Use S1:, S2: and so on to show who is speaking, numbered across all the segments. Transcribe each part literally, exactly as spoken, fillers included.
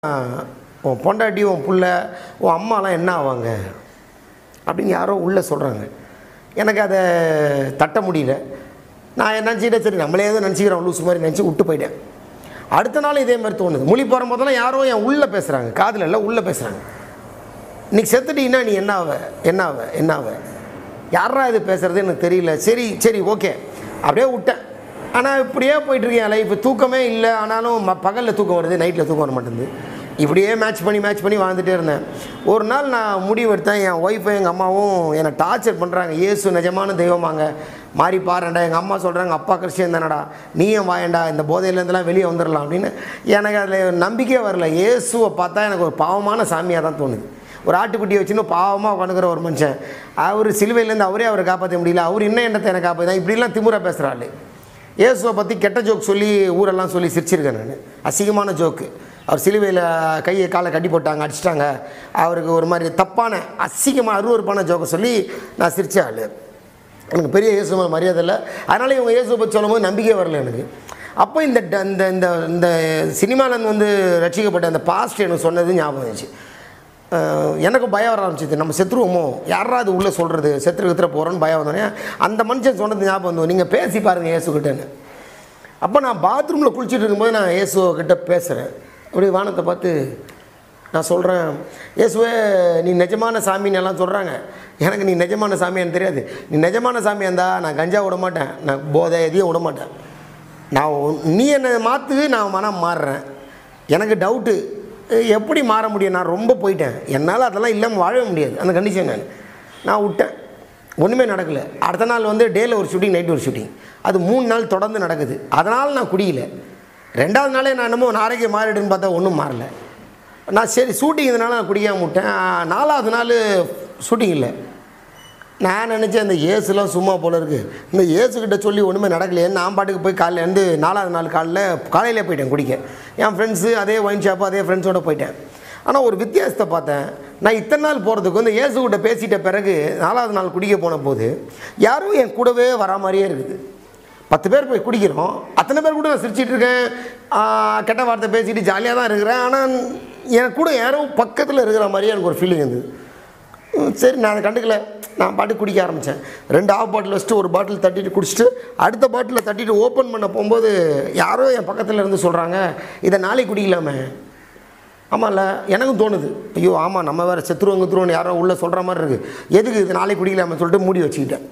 S1: உன் பொண்டாட்டி உன் புள்ள உன் அம்மாலாம் என்ன ஆவாங்க அப்படின்னு யாரோ உள்ளே சொல்கிறாங்க. எனக்கு அதை தட்ட முடியல. நான் நினச்சிக்கிட்டே சரி நம்மளே ஏதோ நினச்சிக்கிறோம் லூஸ் மாதிரி நினச்சி விட்டு போயிட்டேன். அடுத்த நாள் இதே மாதிரி தோணுது. மொழி போகிற போதெல்லாம் யாரோ என் உள்ளே பேசுகிறாங்க, காதில் எல்லாம் உள்ளே பேசுகிறாங்க. இன்றைக்கி செத்துட்டீங்கன்னா நீ என்ன ஆவ என்ன ஆவ என்ன ஆவ யாரா இது பேசுகிறது எனக்கு தெரியல. சரி சரி ஓகே அப்படியே விட்டேன். ஆனால் இப்படியே போயிட்டுருக்கேன் என் லைஃப். தூக்கமே இல்லை, ஆனாலும் ம பகலில் தூக்கம் வருது, நைட்டில் தூக்கம் வர மாட்டேங்குது. இப்படியே மேட்ச் பண்ணி மேட்ச் பண்ணி வாழ்ந்துகிட்டே இருந்தேன். ஒரு நாள் நான் முடிவு எடுத்தேன். என் ஒய்ஃபும் எங்கள் அம்மாவும் என்னை டார்ச்சர் பண்ணுறாங்க. இயேசு நிஜமான தெய்வமாங்க, மாறி பாருண்டா. எங்கள் அம்மா சொல்கிறாங்க அப்பா கிறிஸ்டியன் தானடா, நீயும் வாயண்டா, இந்த போதையிலேருந்துலாம் வெளியே வந்துடலாம் அப்படின்னு. எனக்கு அதில் நம்பிக்கையே வரல. இயேசுவை பார்த்தா எனக்கு ஒரு பாவமான சாமியாக தான் தோணுது. ஒரு ஆட்டுக்குட்டியை வச்சுன்னு பாவமாக உட்காந்துக்கிற ஒரு மனுஷன், அவர் சிலுவையிலேருந்து அவரே அவரை காப்பாற்ற முடியல, அவர் இன்னும் என்னத்தை என்னை காப்பாற்ற, இப்படிலாம் திமுறை பேசுகிறாள். இயேசுவை பற்றி கெட்ட ஜோக் சொல்லி ஊரெல்லாம் சொல்லி சிரிச்சிருக்கேன் நான். அசிங்கமான ஜோக்கு. அவர் சிலுவையில் கையை காலை கட்டி போட்டாங்க, அடிச்சிட்டாங்க, அவருக்கு ஒரு மாதிரி தப்பான அசிங்கமாக அருவருப்பான ஜோக்கை சொல்லி நான் சிரிச்ச ஆள். எனக்கு பெரிய இயேசுவை மரியாதை இல்லை. அதனால் இவங்க இயேசுவை பற்றி சொல்லும் போது நம்பிக்கை வரல எனக்கு. அப்போ இந்த இந்த இந்த இந்த சினிமாவில் வந்து ரசிக்கப்பட்ட அந்த பாஸ்ட் எனக்கு சொன்னது ஞாபகம் இருந்துச்சு. எனக்கும் பயம் வர ஆரம்பிச்சிது. நம்ம செத்துருவோமோ, யாராவது உள்ளே சொல்கிறது, செத்துரு கத்துற போகிறோன்னு பயம் வந்தோடனே அந்த மனுஷன் சொன்னது ஞாபகம் வந்தோம், நீங்கள் பேசி பாருங்கள் இயேசுக்கிட்டேன்னு. அப்போ நான் பாத்ரூமில் குளிச்சுட்டு இருக்கும்போது நான் இயேசுக்கிட்ட பேசுகிறேன். அப்படி வானத்தை பார்த்து நான் சொல்கிறேன், இயேசுவே நீ நிஜமான சாமின்னு எல்லாம் சொல்கிறாங்க, எனக்கு நீ நிஜமான சாமியான்னு தெரியாது. நீ நிஜமான சாமியாக இருந்தால் நான் கஞ்சா விட மாட்டேன், நான் போதை எதையும் விட மாட்டேன். நான் நீ என்னை மாற்று, நான் மனம் மாறுறேன். எனக்கு டவுட்டு எப்படி மாற முடியும், நான் ரொம்ப போயிட்டேன், என்னால் அதெல்லாம் இல்லாமல் வாழவே முடியாது அந்த கண்டிஷன். நான் நான் விட்டேன், ஒன்றுமே நடக்கலை. அடுத்த நாள் வந்து டேயில் ஒரு ஷூட்டிங், நைட்டு ஒரு ஷூட்டிங், அது மூணு நாள் தொடர்ந்து நடக்குது. அதனால் நான் குடியில. ரெண்டாவது நாளே நான் என்னமோ ஆரோக்கியம் மாறிடுன்னு பார்த்தா ஒன்றும் மாறலை. நான் சரி ஷூட்டிங் இதனால நான் குடிக்காமல் விட்டேன். நாலாவது நாள் ஷூட்டிங் இல்லை. நான் நினச்சேன் இந்த ஏசுலாம் சும்மா போல இருக்குது, இந்த ஏசுக்கிட்ட சொல்லி ஒன்றுமே நடக்கலையேன்னு நான் பாட்டுக்கு போய் காலையில் இருந்து நாலாவது நாள் காலையில் காலையிலே போயிட்டேன் குடிக்க. என் ஃப்ரெண்ட்ஸு அதே ஒயின் ஷாப்பு அதே ஃப்ரெண்ட்ஸோடு போயிட்டேன். ஆனால் ஒரு வித்தியாசத்தை பார்த்தேன். நான் இத்தனை நாள் போகிறதுக்கு வந்து இயேசுக்கிட்ட பேசிட்ட பிறகு நாலாவது நாள் குடிக்க போன போது யாரும் என் கூடவே வரா மாதிரியே இருக்குது. பத்து பேர் போய் குடிக்கிறோம், அத்தனை பேர் கூட நான் சிரிச்சிட்டு இருக்கேன், கெட்ட வார்த்தை பேசிட்டு ஜாலியாக தான் இருக்கிறேன். ஆனால் எனக்கு கூட யாரும் பக்கத்தில் இருக்கிற மாதிரியே எனக்கு ஒரு ஃபீலிங் இருந்தது. சரி நான் அதை கண்டுக்கல, நான் பாட்டு குடிக்க ஆரம்பித்தேன். ரெண்டு ஆஃப் பாட்டில் வச்சுட்டு ஒரு பாட்டில் தட்டிட்டு குடிச்சிட்டு அடுத்த பாட்டில் தட்டிட்டு ஓப்பன் பண்ண போகும்போது யாரோ என் பக்கத்தில் இருந்து சொல்கிறாங்க, இதை நாளைக்கு குடிக்கலாமே. ஆமாம்ல, எனக்கும் தோணுது, ஐயோ ஆமாம் நம்ம வேறு செத்துருவோம் செத்துருவோன்னு யாரோ உள்ளே சொல்கிற மாதிரி இருக்குது, எதுக்கு இது நாளைக்கு குடிக்கலாமே சொல்லிட்டு மூடி வச்சுக்கிட்டேன்.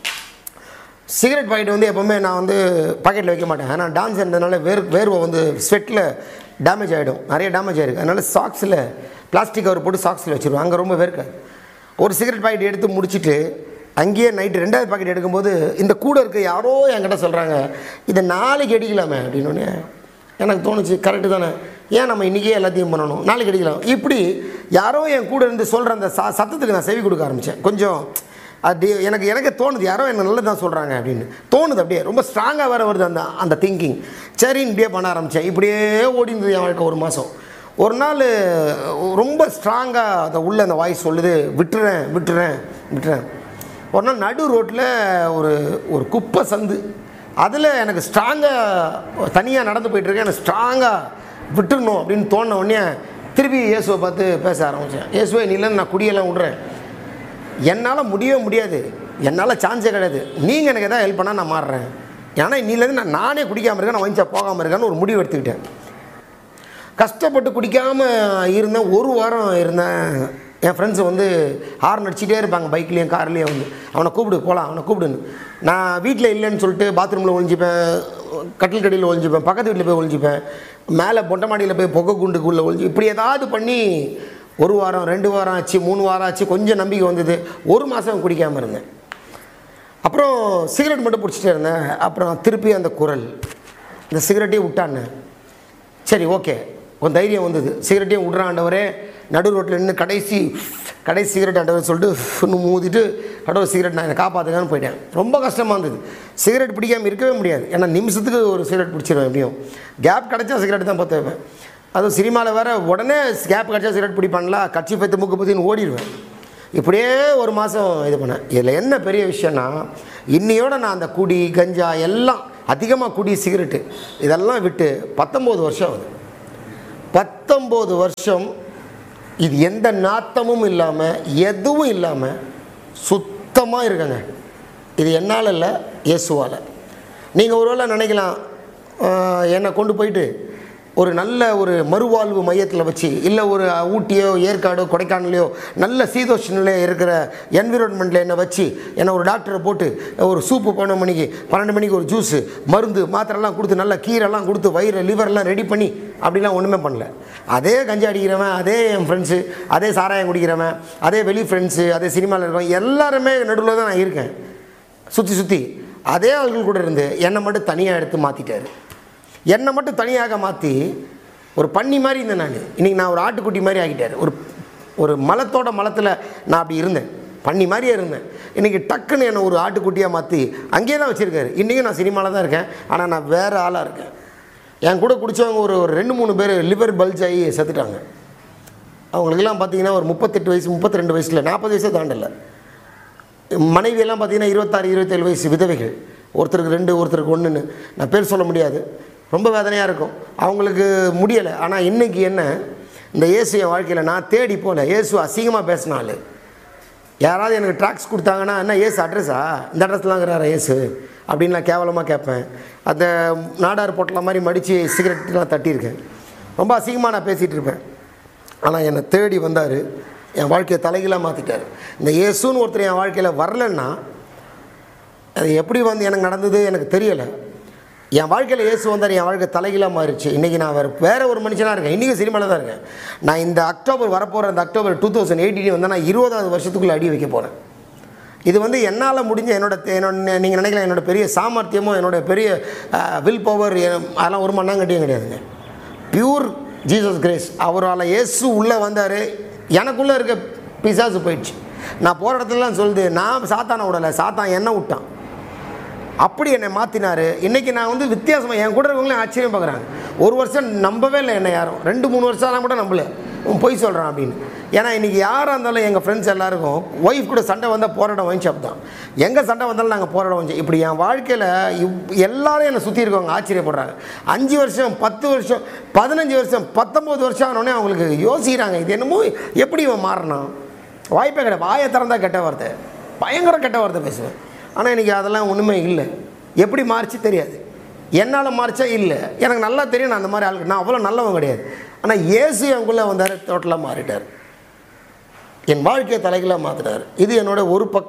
S1: சிகரெட் பாக்கெட் வந்து எப்போவுமே நான் வந்து பாக்கெட்டில் வைக்க மாட்டேன். ஆனால் டான்ஸ் இருந்ததுனால வேர் வேர்வை வந்து ஸ்வெட்டில் டேமேஜ் ஆகிடும், நிறைய டேமேஜ் ஆகிருக்கு. அதனால் சாக்ஸில் பிளாஸ்டிக் கவர் போட்டு சாக்ஸில் வச்சுருவேன், அங்கே ரொம்ப வேர்க்காது. ஒரு சிகரெட் பாக்கெட் எடுத்து முடிச்சுட்டு அங்கேயே நைட்டு ரெண்டாவது பாக்கெட் எடுக்கும்போது இந்த கூட இருக்க யாரோ என்கிட்ட சொல்கிறாங்க, இதை நாளைக்கு அடிக்கலாமே அப்படின்னோடனே எனக்கு தோணுச்சு, கரெக்டு தானே, ஏன் நம்ம இன்றைக்கே எல்லாத்தையும் பண்ணணும், நாளைக்கு அடிக்கலாம். இப்படி யாரோ என் கூட இருந்து சொல்கிற அந்த ச சத்தத்துக்கு நான் செவி கொடுக்க ஆரம்பித்தேன். கொஞ்சம் அது எனக்கு எனக்கு தோணுது, யாரோ எனக்கு நல்லது தான் சொல்கிறாங்க அப்படின்னு தோணுது. அப்படியே ரொம்ப ஸ்ட்ராங்காக வேறு வருது அந்த அந்த திங்கிங். சரின்னு இப்படியே பண்ண ஆரம்பித்தேன். இப்படியே ஓடிந்தது என் வாழ்க்கை ஒரு மாதம். ஒரு நாள் ரொம்ப ஸ்ட்ராங்காக அதை உள்ள அந்த வாய்ஸ் சொல்லுது, விட்டுறேன் விட்டுறேன் விட்டுறேன். ஒரு நாள் நடு ரோட்டில் ஒரு ஒரு குப்பை சந்து, அதில் எனக்கு ஸ்ட்ராங்காக தனியாக நடந்து போயிட்டுருக்கேன். எனக்கு ஸ்ட்ராங்காக விட்டுடணும் அப்படின்னு தோணின உடனே திருப்பி இயேசுவை பார்த்து பேச ஆரம்பித்தேன். இயேசுவை நீலேருந்து நான் குடியெல்லாம் விட்றேன், என்னால் முடியவே முடியாது, என்னால் சான்ஸே கிடையாது, நீங்கள் எனக்கு எதாவது ஹெல்ப் பண்ணால் நான் மாறுறேன். ஏன்னா இன்னிலேருந்து நான் நானே குடிக்காமல் இருக்கேன், நான் வஞ்சா போகாமல் இருக்கேன்னு ஒரு முடிவு எடுத்துக்கிட்டேன். கஷ்டப்பட்டு குடிக்காமல் இருந்தேன். ஒரு வாரம் இருந்தேன். என் ஃப்ரெண்ட்ஸை வந்து ஹார்ன் அடிச்சிட்டே இருப்பாங்க, பைக்லேயும் கார்லேயும் வந்து அவனை கூப்பிடு போகலாம் அவனை கூப்பிடுன்னு. நான் வீட்டில் இல்லைன்னு சொல்லிட்டு பாத்ரூமில் ஒழிஞ்சிப்பேன், கட்டில் கடியில் ஒழிஞ்சிப்பேன், பக்கத்து வீட்டில் போய் ஒழிஞ்சிப்பேன், மேலே பொட்டை மாடியில் போய் புகை குண்டுக்குள்ளே ஒழிஞ்சி, இப்படி ஏதாவது பண்ணி ஒரு வாரம் ரெண்டு வாரம் ஆச்சு, மூணு வாரம் ஆச்சு, கொஞ்சம் நம்பிக்கை வந்தது. ஒரு மாதம் குடிக்காமல் இருந்தேன். அப்புறம் சிகரெட் மட்டும் பிடிச்சிட்டே இருந்தேன். அப்புறம் திருப்பி அந்த குரல், இந்த சிகரெட்டையும் விட்டான்னு. சரி ஓகே, கொஞ்சம் தைரியம் வந்தது. சிகரெட்டையும் விட்ற ஆண்டவரே, நடு ரோட்டில் நின்று கடைசி கடைசி சிகரெட் ஆண்டவர் சொல்லிட்டு இன்னும் மூதிட்டு கடவுள் சிகரெட் நான் என்னை காப்பாற்றுங்கன்னு போயிட்டேன். ரொம்ப கஷ்டமாக இருந்தது. சிகரெட் பிடிக்காமல் இருக்கவே முடியாது. ஏன்னா நிமிஷத்துக்கு ஒரு சிகரெட் பிடிச்சிருவேன். எப்படியும் கேப் கிடச்சா சிகரெட் தான் பார்த்து வைப்பேன். அதுவும் சினிமாவில் வேறு உடனே கேப் கிடச்சா சிகரெட் பிடிப்பாங்களா, கட்சி பத்து முக்கு பற்றின்னு ஓடிடுவேன். இப்படியே ஒரு மாதம் இது பண்ணேன். இதில் என்ன பெரிய விஷயம்னா, இன்னையோட நான் அந்த குடி கஞ்சா எல்லாம் அதிகமாக குடி சிகரெட்டு இதெல்லாம் விட்டு பத்தொம்போது வருஷம் ஆகுது. பத்தொம்போது வருஷம் இது எந்த நாத்தமும் இல்லாமல் எதுவும் இல்லாமல் சுத்தமாக இருக்குங்க. இது என்னால் இல்லை, இயேசுவால். நீங்கள் ஒருவேளை நினைக்கலாம், என்னை கொண்டு போயிட்டு ஒரு நல்ல ஒரு மறுவாழ்வு மையத்தில் வச்சு, இல்லை ஒரு ஊட்டியோ ஏற்காடோ கொடைக்கானலையோ நல்ல சீதோஷ்ணிலையோ இருக்கிற என்விரான்மெண்ட்டில் என்னை வச்சு என்னை ஒரு டாக்டரை போட்டு ஒரு சூப்பு பன்னெண்டு மணிக்கு பன்னெண்டு மணிக்கு ஒரு ஜூஸு மருந்து மாத்திரெல்லாம் கொடுத்து நல்ல கீரைலாம் கொடுத்து வயிறு லிவரெல்லாம் ரெடி பண்ணி அப்படிலாம் ஒன்றுமே பண்ணல. அதே கஞ்சி அடிக்கிறவன், அதே என் ஃப்ரெண்ட்ஸு, அதே சாராயம் குடிக்கிறவன், அதே வெளி ஃப்ரெண்ட்ஸு, அதே சினிமாவில் இருக்கிறவன் எல்லாருமே நடுவில் தான் நான் இருக்கேன். சுற்றி சுற்றி அதே ஆள்கள் கூட இருந்து என்னை மட்டும் தனியாக எடுத்து மாற்றிட்டார். என்னை மட்டும் தனியாக மாற்றி ஒரு பன்னி மாதிரி இருந்தேன் நான். இன்றைக்கி நான் ஒரு ஆட்டுக்குட்டி மாதிரி ஆகிட்டார். ஒரு ஒரு மலத்தோட மலத்தில் நான் அப்படி இருந்தேன், பன்னி மாதிரியே இருந்தேன். இன்றைக்கி டக்குன்னு என்னை ஒரு ஆட்டுக்குட்டியாக மாற்றி அங்கேயே தான் வச்சுருக்காரு. இன்றைக்கும் நான் சினிமாவில் தான் இருக்கேன், ஆனால் நான் வேறு ஆளாக இருக்கேன். என் கூட குடித்தவங்க ஒரு ஒரு ரெண்டு மூணு பேர் லிவர் பல்ஜ் ஆகி செத்துட்டாங்க. அவங்களுக்கெல்லாம் பார்த்திங்கன்னா ஒரு முப்பத்தெட்டு வயசு முப்பத்தி ரெண்டு வயசில் நாற்பது வயசே தாண்டலை. மனைவியெல்லாம் பார்த்திங்கன்னா இருபத்தாறு இருபத்தேழு வயசு விதவைகள். ஒருத்தருக்கு ரெண்டு, ஒருத்தருக்கு ஒன்றுன்னு நான் பேர் சொல்ல முடியாது. ரொம்ப வேதனையாக இருக்கும். அவங்களுக்கு முடியலை. ஆனால் இன்றைக்கி என்ன, இந்த இயேசு என் வாழ்க்கையில் நான் தேடி போகல. இயேசு அசிங்கமாக பேசினாள். யாராவது எனக்கு ட்ராக்ஸ் கொடுத்தாங்கன்னா, என்ன இயேசு அட்ரஸா, இந்த அட்ரஸ்லாங்கிறாரா இயேசு அப்படின்னு நான் கேவலமாக கேட்பேன். அந்த நாடார் பொட்டலாம் மாதிரி மடித்து சிகரெட்லாம் தட்டியிருக்கேன். ரொம்ப அசிங்கமாக நான் பேசிகிட்டு இருப்பேன். ஆனால் என்னை தேடி வந்தார், என் வாழ்க்கையை தலைகீழாக மாற்றிட்டார். இந்த இயேசுன்னு ஒருத்தர் என் வாழ்க்கையில் வரலன்னா அது எப்படி வந்து எனக்கு நடந்தது எனக்கு தெரியலை. என் வாழ்க்கையில் இயேசு வந்தார், என் வாழ்க்கை தலைகீழாக மாறிடுச்சு. இன்றைக்கி நான் வேறு வேறு ஒரு மனுஷனாக இருக்கேன். இன்றைக்கி சினிமாவில் தான் இருக்கேன். நான் இந்த அக்டோபர் வரப்போகிற இந்த அக்டோபர் டூ தௌசண்ட் எயிட்டீன் வந்து நான் இருபதாவது வருஷத்துக்குள்ளே அடி வைக்க போகிறேன். இது வந்து என்னால் முடிஞ்ச என்னோட என்னோட நீங்கள் நினைக்கலாம் என்னோடய பெரிய சாமர்த்தியமோ என்னோடய பெரிய வில் பவர் அதெல்லாம் ஒரு மண்ணாங்கட்டியும் கிடையாதுங்க. Pure Jesus grace. அவரால் இயேசு உள்ளே வந்தார், எனக்குள்ளே இருக்க பிசாசு போயிடுச்சு. நான் போகிற இடத்துலலாம் சொல்லுது, நான் சாத்தானை விடலை, சாத்தான் என்ன விட்டான். அப்படி என்னை மாற்றினார். இன்றைக்கி நான் வந்து வித்தியாசமாக என் கூட இருக்கவங்களே ஆச்சரியம் பார்க்குறாங்க. ஒரு வருஷம் நம்பவே இல்லை என்னை யாரும். ரெண்டு மூணு வருஷம்லாம் கூட நம்பல, பொய் சொல்கிறான் அப்படின்னு. ஏன்னா இன்றைக்கி யாராக இருந்தாலும் எங்கள் ஃப்ரெண்ட்ஸ் எல்லாருக்கும் ஒய்ஃப் கூட சண்டை வந்தால் போராடம் ஒயின் ஷாப் தான். எங்கே சண்டை வந்தாலும் நாங்கள் போராடம் வந்து இப்படி என் வாழ்க்கையில் இவ் எல்லாரும் என்னை சுற்றி இருக்கவங்க ஆச்சரியப்படுறாங்க. அஞ்சு வருஷம் பத்து வருஷம் பதினஞ்சு வருஷம் பத்தொம்போது வருஷம் ஆனோடனே அவங்களுக்கு யோசிக்கிறாங்க, இது என்னமோ எப்படி இவன் மாறினான். வாய்ப்பே கிடையாது. வாயை திறந்தா கெட்ட வார்த்தை, பயங்கர கெட்ட வார்த்தை பேசுவேன். ஆனால் இன்றைக்கி அதெல்லாம் ஒன்றுமே இல்லை. எப்படி மாறிச்சு தெரியாது. என்னால் மாறிச்சா இல்லை, எனக்கு நல்லா தெரியும். நான் அந்த மாதிரி ஆளுக்கு நான் அவ்வளோ நல்லவன் கிடையாது. ஆனால் இயேசு எனக்குள்ளே வந்தார், டோட்டலாக மாறிட்டார். என் வாழ்க்கையை தலைகளாக மாற்றிட்டார். இது என்னோட ஒரு பக்க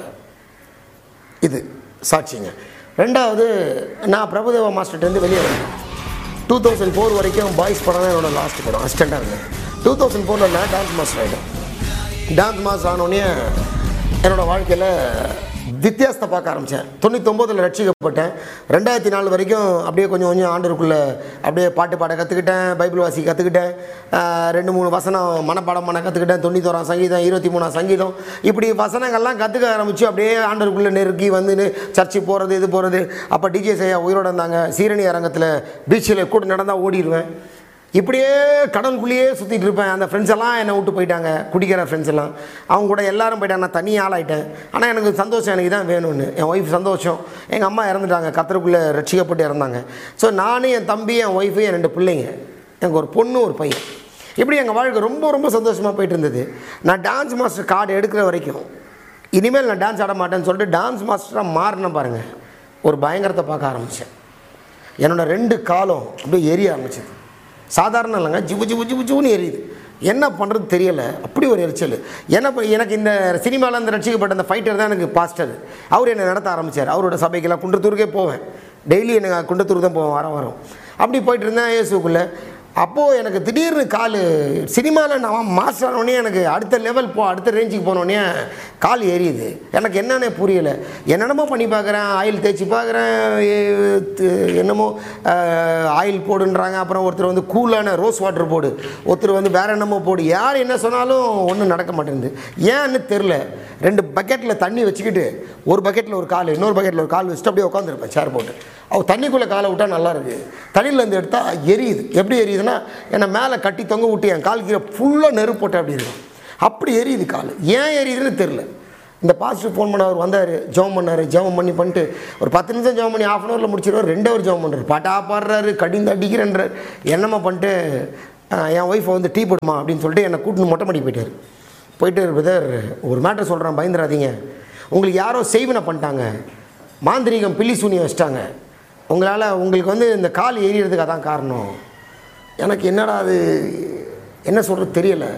S1: இது சாட்சிங்க. ரெண்டாவது, நான் பிரபுதேவா மாஸ்டர்கிட்டேருந்து வெளியே வந்தேன். டூ தௌசண்ட் ஃபோர் வரைக்கும் பாய்ஸ் படம் தான் என்னோடய லாஸ்ட் படம். அசிஸ்டண்ட்டாக இருந்தேன். டூ தௌசண்ட் ஃபோரில் நான் டான்ஸ் மாஸ்டர் ஆகிட்டேன். டான்ஸ் மாஸ்டர் ஆனோடனே என்னோடய வாழ்க்கையில் வித்தியாசத்தை பார்க்க ஆரம்பித்தேன். தொண்ணூத்தொம்போதில் ரட்சிக்கப்பட்டேன். ரெண்டாயிரத்தி நாலு வரைக்கும் அப்படியே கொஞ்சம் கொஞ்சம் ஆண்டருக்குள்ளே அப்படியே பாட்டு பாட கற்றுக்கிட்டேன், பைபிள் வாசி கற்றுக்கிட்டேன், ரெண்டு மூணு வசனம் மனப்பாடம் பண்ண கற்றுக்கிட்டேன், தொண்ணூத்தோராம் சங்கீதம், இருபத்தி மூணாம் சங்கீதம், இப்படி வசனங்கள்லாம் கற்றுக்க ஆரம்பித்து அப்படியே ஆண்டருக்குள்ளே நெருக்கி வந்து சர்ச்சு போகிறது இது போகிறது. அப்போ டிஜே செய்யா உயிரோடு இருந்தாங்க. சீரணி அரங்கத்தில் பீச்சில் கூட நடந்தால் ஓடிடுவேன். இப்படியே கடலுக்குள்ளேயே சுற்றிட்டு இருப்பேன். அந்த ஃப்ரெண்ட்ஸ் எல்லாம் என்னை விட்டு போயிட்டாங்க, குடிக்கிற ஃப்ரெண்ட்ஸ் எல்லாம். அவங்க கூட எல்லாரும் போயிட்டாங்க. நான் தனி ஆளாயிட்டேன். ஆனால் எனக்கு சந்தோஷம், எனக்கு தான் வேணும்னு. என் ஒய்ஃப் சந்தோஷம். எங்கள் அம்மா இறந்துட்டாங்க, கத்தருக்குள்ளே ரட்சிக்கப்பட்டு இறந்தாங்க. ஸோ நானும் என் தம்பி, என் ஒய்ஃபு, என் ரெண்டு பிள்ளைங்க, எனக்கு ஒரு பொண்ணு ஒரு பையன். இப்படி எங்கள் வாழ்க்கை ரொம்ப ரொம்ப சந்தோஷமாக போயிட்டு இருந்தது. நான் டான்ஸ் மாஸ்டர் கார்டு எடுக்கிற வரைக்கும் இனிமேல் நான் டான்ஸ் ஆட மாட்டேன்னு சொல்லிட்டு டான்ஸ் மாஸ்டராக மாறினேன் பாருங்கள். ஒரு பயங்கரத்தை பார்க்க ஆரம்பித்தேன். என்னோடய ரெண்டு காலம் அப்படியே எரிய ஆரம்பிச்சிது. சாதாரண இல்லைங்க, ஜிவு ஜிவு ஜிவு ஜிவுன்னு எரியுது. என்ன பண்ணுறது தெரியலை, அப்படி ஒரு எரிச்சல். ஏன்னா இப்போ எனக்கு இந்த சினிமாவில் இந்த ரட்சிக்கப்பட்ட அந்த ஃபைட்டர் தான் எனக்கு பாஸ்டர். அவர் என்னை நடத்த ஆரம்பித்தார். அவரோட சபைக்கெல்லாம் குன்றத்தூருக்கே போவேன். டெய்லி எனக்கு குன்றத்தூர் தான் போவேன், வாரம் வாரம். அப்படி போயிட்டு இருந்தேன் இயேசுக்குள்ளே. அப்போது எனக்கு திடீர்னு கால் சினிமாவில் நான் மாஸ்டர் ஆனோடனே எனக்கு அடுத்த லெவல் போ அடுத்த ரேஞ்சுக்கு போனோடனே கால் எரியுது. எனக்கு என்னன்னே புரியலை. என்னென்னமோ பண்ணி பார்க்குறேன், ஆயில் தேய்ச்சி பார்க்குறேன், என்னமோ ஆயில் போடுன்றாங்க. அப்புறம் ஒருத்தர் வந்து கூலான ரோஸ் வாட்டர் போடு, ஒருத்தர் வந்து வேறு என்னமோ போடு. யார் என்ன சொன்னாலும் ஒன்றும் நடக்க மாட்டேங்குது. ஏன்னு தெரில. ரெண்டு பக்கெட்டில் தண்ணி வச்சுக்கிட்டு ஒரு பக்கெட்டில் ஒரு கால், இன்னொரு பக்கெட்டில் ஒரு கால் வச்சுட்டு அப்படியே உட்காந்துருப்பேன் சேர் போட்டு. அவள் தண்ணிக்குள்ளே காலை விட்டால் நல்லாயிருக்கு. தண்ணியிலேருந்து எடுத்தால் எரியுது. எப்படி எரியுதுன்னா, என்னை மேலே கட்டி தொங்க விட்டு என் கால் கீழே ஃபுல்லாக நெருப்பு போட்டு அப்படி இருக்கும். அப்படி எரியுது கால். ஏன் எரியுதுன்னு தெரில. இந்த பாஸ்டர் ஃபோன் பண்ண அவர் வந்தார், ஜெபம் பண்ணார். ஜெபம் பண்ணி பண்ணிட்டு ஒரு பத்து நிமிஷம் ஜெபம் பண்ணி ஆஃப் அன் ஹவரில் முடிச்சிடுவார். ரெண்டு ஹவர் ஜெபம் பண்ணுறாரு, பாட்டா பாடுறாரு, கடிந்து அடிக்கிறேன்றார். என்னம்மா பண்ணிட்டு என் ஒய்ஃபை வந்து டீ போடுமா அப்படின்னு சொல்லிட்டு என்னை கூட்டின்னு மொட்டை மாடி போயிட்டார். போயிட்டு பிரதர் ஒரு மேட்ரு சொல்கிறேன், பயந்துடாதீங்க, உங்களுக்கு யாரோ செய்வினை பண்ணிட்டாங்க, மாந்திரீகம் பில்லி சூனியம் வச்சிட்டாங்க, உங்களால் உங்களுக்கு வந்து இந்த கால் எரியறதுக்கு அதான் காரணம். எனக்கு என்னடா அது என்ன சொல்கிறது தெரியலை.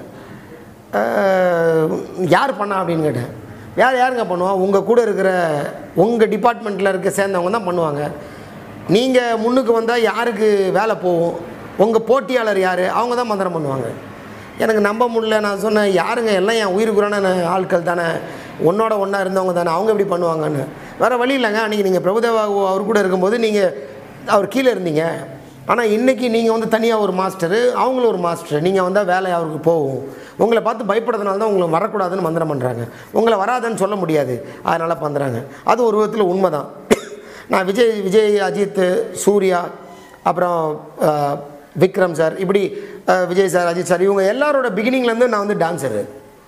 S1: யார் பண்ணா அப்படின்னு கேட்டேன். வேறு யாருங்க பண்ணுவா, உங்கள் கூட இருக்கிற உங்கள் டிபார்ட்மெண்ட்டில் இருக்க சேர்ந்தவங்க தான் பண்ணுவாங்க. நீங்கள் முன்னுக்கு வந்தால் யாருக்கு வேலை போகும், உங்கள் போட்டியாளர் யார், அவங்க தான் மந்திரம் பண்ணுவாங்க. எனக்கு நம்ப முடியல. நான் சொன்னேன், யாருங்க எல்லாம் என் உயிருக்குறான ஆட்கள் தானே, ஒன்றோட ஒன்றா இருந்தவங்க தானே, அவங்க எப்படி பண்ணுவாங்கன்னு. வேறு வழி இல்லைங்க, அன்றைக்கி நீங்கள் பிரபுதேவா அவர் கூட இருக்கும்போது நீங்கள் அவர் கீழே இருந்தீங்க, ஆனால் இன்றைக்கி நீங்கள் வந்து தனியாக ஒரு மாஸ்டரு, அவங்களும் ஒரு மாஸ்டர், நீங்கள் வந்தால் வேலை அவருக்கு போகும், உங்களை பார்த்து பயப்படுறதுனால தான் உங்களை வரக்கூடாதுன்னு மந்திரம் பண்ணுறாங்க, உங்களை வராதுன்னு சொல்ல முடியாது, அதனால் பண்ணுறாங்க. அது ஒரு விதத்தில் உண்மை தான். நான் விஜய் விஜய் அஜித், சூர்யா, அப்புறம் விக்ரம் சார், இப்படி விஜய் சார், அஜித் சார், இவங்க எல்லாரோட பிகினிங்லேருந்து நான் வந்து டான்ஸரு.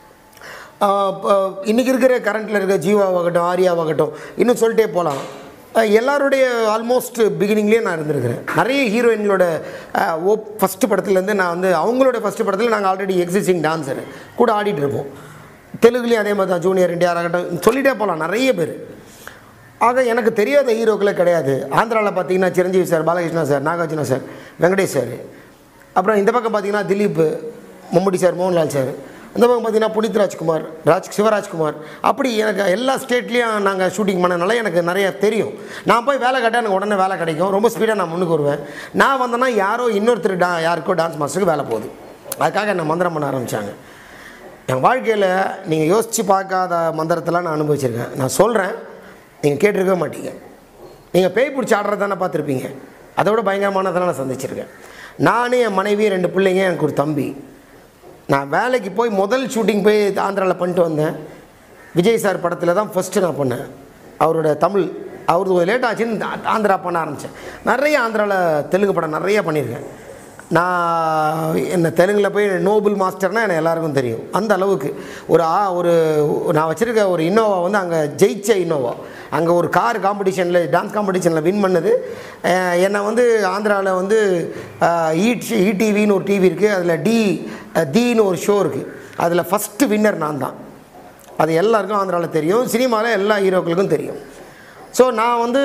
S1: இன்றைக்கி இருக்கிற கரண்ட்டில் இருக்கிற ஜீவாவாகட்டும், ஆரியாவாகட்டும், இன்னும் சொல்லிட்டே போகலாம். எல்லாருடைய ஆல்மோஸ்ட் பிகினிங்லேயே நான் இருந்திருக்கிறேன். நிறைய ஹீரோயின்களோட ஓ ஃபஸ்ட்டு படத்துலேருந்து நான் வந்து அவங்களோட ஃபஸ்ட்டு படத்தில் நாங்கள் ஆல்ரெடி எக்ஸிஸ்டிங் டான்ஸர் கூட ஆடிட்டு இருப்போம். தெலுங்குலேயும் அதே மாதிரி தான், ஜூனியர் இண்டியா ஆகட்டும், சொல்லிகிட்டே போகலாம் நிறைய பேர். ஆக எனக்கு தெரியாத ஹீரோக்களே கிடையாது. ஆந்திராவில் பார்த்தீங்கன்னா Chiranjeevi sir, Balakrishna sir, Nagarjuna sir, Venkatesh sir, அப்புறம் இந்த பக்கம் பார்த்தீங்கன்னா திலீப், மம்முட்டி சார், மோகன்லால் சார், இந்த பக்கம் பார்த்தீங்கன்னா புனித் ராஜ்குமார், ராஜ் சிவராஜ்குமார், அப்படி எனக்கு எல்லா ஸ்டேட்லேயும் நாங்கள் ஷூட்டிங் பண்ணனால எனக்கு நிறைய தெரியும். நான் போய் வேலை கேட்டால் எனக்கு உடனே வேலை கிடைக்கும், ரொம்ப ஸ்பீடாக நான் முன்னுக்கு வருவேன். நான் வந்தேன்னா யாரோ இன்னொருத்தர் டா யாருக்கோ டான்ஸ் மாஸ்டருக்கு வேலை போகுது, அதுக்காக என்னை மந்திரம் பண்ண ஆரம்பித்தாங்க. என் வாழ்க்கையில் நீங்கள் யோசித்து பார்க்காத மந்திரத்தெல்லாம் நான் அனுபவிச்சிருக்கேன். நான் சொல்கிறேன், நீங்கள் கேட்டிருக்க மாட்டீங்க. நீங்கள் பேய் பிடிச்சி ஆடுறது தானே பார்த்துருப்பீங்க, அதை விட பயங்கரமானதெல்லாம் நான் சந்திச்சிருக்கேன். நானே, என் மனைவி, ரெண்டு பிள்ளைங்க, எனக்கு ஒரு தம்பி. நான் வேலைக்கு போய் முதல் ஷூட்டிங் போய் ஆந்திராவில் பண்ணிட்டு வந்தேன். விஜய் சார் படத்தில் தான் ஃபஸ்ட்டு நான் பண்ணேன். அவரோட தமிழ் அவருக்கு லேட் ஆச்சுன்னு ஆந்திரா பண்ண ஆரம்பித்தேன். நிறைய ஆந்திராவில் தெலுங்கு படம் நிறைய பண்ணியிருக்கேன். நான் என்ன தெலுங்கில் போய் நோபல் மாஸ்டர்னால் எனக்கு எல்லாருக்கும் தெரியும். அந்த அளவுக்கு ஒரு ஆ ஒரு நான் வச்சுருக்க ஒரு இன்னோவா வந்து அங்கே ஜெயிச்ச இன்னோவா, அங்கே ஒரு கார் காம்படிஷனில், டான்ஸ் காம்படிஷனில் வின் பண்ணது. என்னை வந்து ஆந்திராவில் வந்து ஈட் இடிவின்னு ஒரு டிவி இருக்குது, அதில் டி தீன்னு ஒரு ஷோ இருக்குது, அதில் ஃபஸ்ட்டு வின்னர் நான் தான். அது எல்லாருக்கும் ஆந்திராவில் தெரியும், சினிமாவில் எல்லா ஹீரோக்களுக்கும் தெரியும். ஸோ நான் வந்து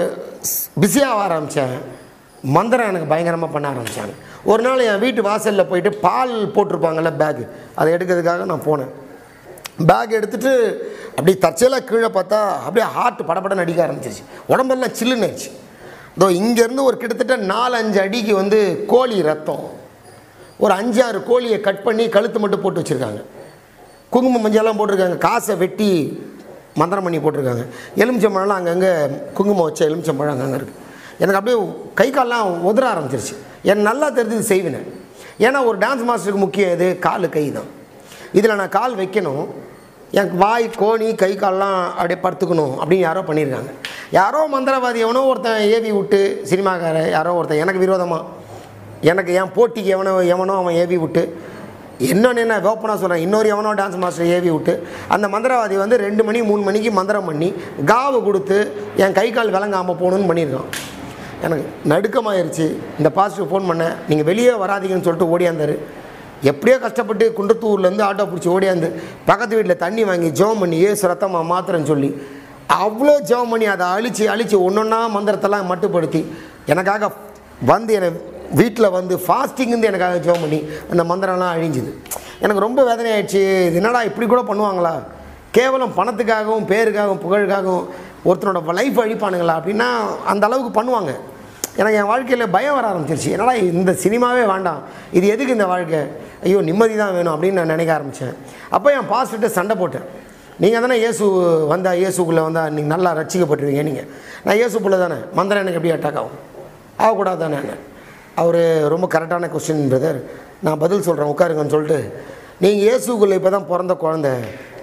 S1: பிஸியாக ஆரம்பித்தேன். மந்திரம் எனக்கு பயங்கரமாக பண்ண ஆரம்பித்தாங்க. ஒரு நாள் என் வீட்டு வாசலில் போயிட்டு பால் போட்டிருப்பாங்கள்ல பேக்கு, அதை எடுக்கிறதுக்காக நான் போனேன். பேக் எடுத்துகிட்டு அப்படி தற்செயலாக கீழே பார்த்தா அப்படியே ஹார்ட் படப்படன்னு அடிக்க ஆரம்பிச்சிருச்சு, உடம்பெல்லாம் சில்லுன்னு ஆயிடுச்சு. இதோ இங்கேருந்து ஒரு கிட்டத்தட்ட நாலு அஞ்சு அடிக்கு வந்து கோழி ரத்தம், ஒரு அஞ்சாறு கோழியை கட் பண்ணி கழுத்து மட்டும் போட்டு வச்சுருக்காங்க, குங்குமம் மஞ்சள்லாம் போட்டிருக்காங்க, காசை வெட்டி மந்திரம் பண்ணி போட்டிருக்காங்க, எலுமிச்சம்பழம்லாம் அங்கங்கே குங்குமம் வச்ச எலுமிச்சம்பழம் அங்கங்கே இருக்குது. எனக்கு அப்படியே கை கால்லாம் உதற ஆரம்பிச்சிருச்சு. எனக்கு நல்லா தெரிஞ்சது செய்வேன். ஏன்னா ஒரு டான்ஸ் மாஸ்டருக்கு முக்கியம் எது, கால் கை தான். இதில் நான் கால் வைக்கணும், எனக்கு வாய் கோணி கை கால்லாம் அப்படியே படுத்துக்கணும் அப்படின்னு யாரோ பண்ணியிருக்காங்க. யாரோ மந்திரவாதி எவனோ ஒருத்தன் ஏவி விட்டு, சினிமாக்கார யாரோ ஒருத்தன் எனக்கு விரோதமாக, எனக்கு என் போட்டிக்கு எவனோ எவனோ அவன் ஏவி விட்டு, இன்னொன்று என்ன ஓப்பனாக சொல்கிறேன், இன்னொரு எவனோ டான்ஸ் மாஸ்டர் ஏவி விட்டு, அந்த மந்திரவாதி வந்து ரெண்டு மணி மூணு மணிக்கு மந்திரம் பண்ணி காவை கொடுத்து என் கை கால் விளங்காமல் போகணுன்னு பண்ணியிருக்கான். எனக்கு நடுக்கமாயிருச்சு. இந்த பாஸ்டர் ஃபோன் பண்ணேன், நீங்கள் வெளியே வராதிங்கன்னு சொல்லிட்டு ஓடியாந்தார். எப்படியோ கஷ்டப்பட்டு குன்றத்தூர்லேருந்து ஆட்டோ பிடிச்சி ஓடியாந்து பக்கத்து வீட்டில் தண்ணி வாங்கி ஜெபம் பண்ணி ஏசு ரத்தமாக மாத்திரன்னு சொல்லி அவ்வளோ ஜெபம் பண்ணி அதை அழித்து அழித்து ஒன்று ஒன்றா மந்திரத்தெல்லாம் மட்டுப்படுத்தி எனக்காக வந்து என்னை வீட்டில் வந்து ஃபாஸ்டிங்கு எனக்காக ஜெபம் பண்ணி அந்த மந்திரம்லாம் அழிஞ்சுது. எனக்கு ரொம்ப வேதனை ஆயிடுச்சு. இது என்னடா இப்படி கூட பண்ணுவாங்களா, கேவலம் பணத்துக்காகவும் பேருக்காகவும் புகழுக்காகவும் ஒருத்தனோட லைஃப் அழிப்பானுங்களா அப்படின்னா அந்த அளவுக்கு பண்ணுவாங்க. எனக்கு என் வாழ்க்கையில் பயம் வர ஆரம்பிச்சிருச்சு. என்னடா இந்த சினிமாவே வேண்டாம், இது எதுக்கு இந்த வாழ்க்கை, ஐயோ நிம்மதி தான் வேணும் அப்படின்னு நான் நினைக்க ஆரம்பித்தேன். அப்போ என் பாஸ்டர்கிட்ட சண்டை போட்டேன். நீங்கள் தானே இயேசு வந்தால் இயேசுக்குள்ளே வந்தால் நீங்கள் நல்லா ரட்சிக்கப்பட்டுருவீங்க, நீங்கள் நான் இயேசுக்குள்ளே தானே, மந்திரம் எனக்கு எப்படி அட்டாக் ஆகும், ஆகக்கூடாது தானே என்ன. அவர் ரொம்ப கரெக்டான கொஸ்டின் பிரதர், நான் பதில் சொல்கிறேன் உட்காருங்கன்னு சொல்லிட்டு, நீங்கள் இயேசுக்குள்ளே இப்போ தான் பிறந்த குழந்தை,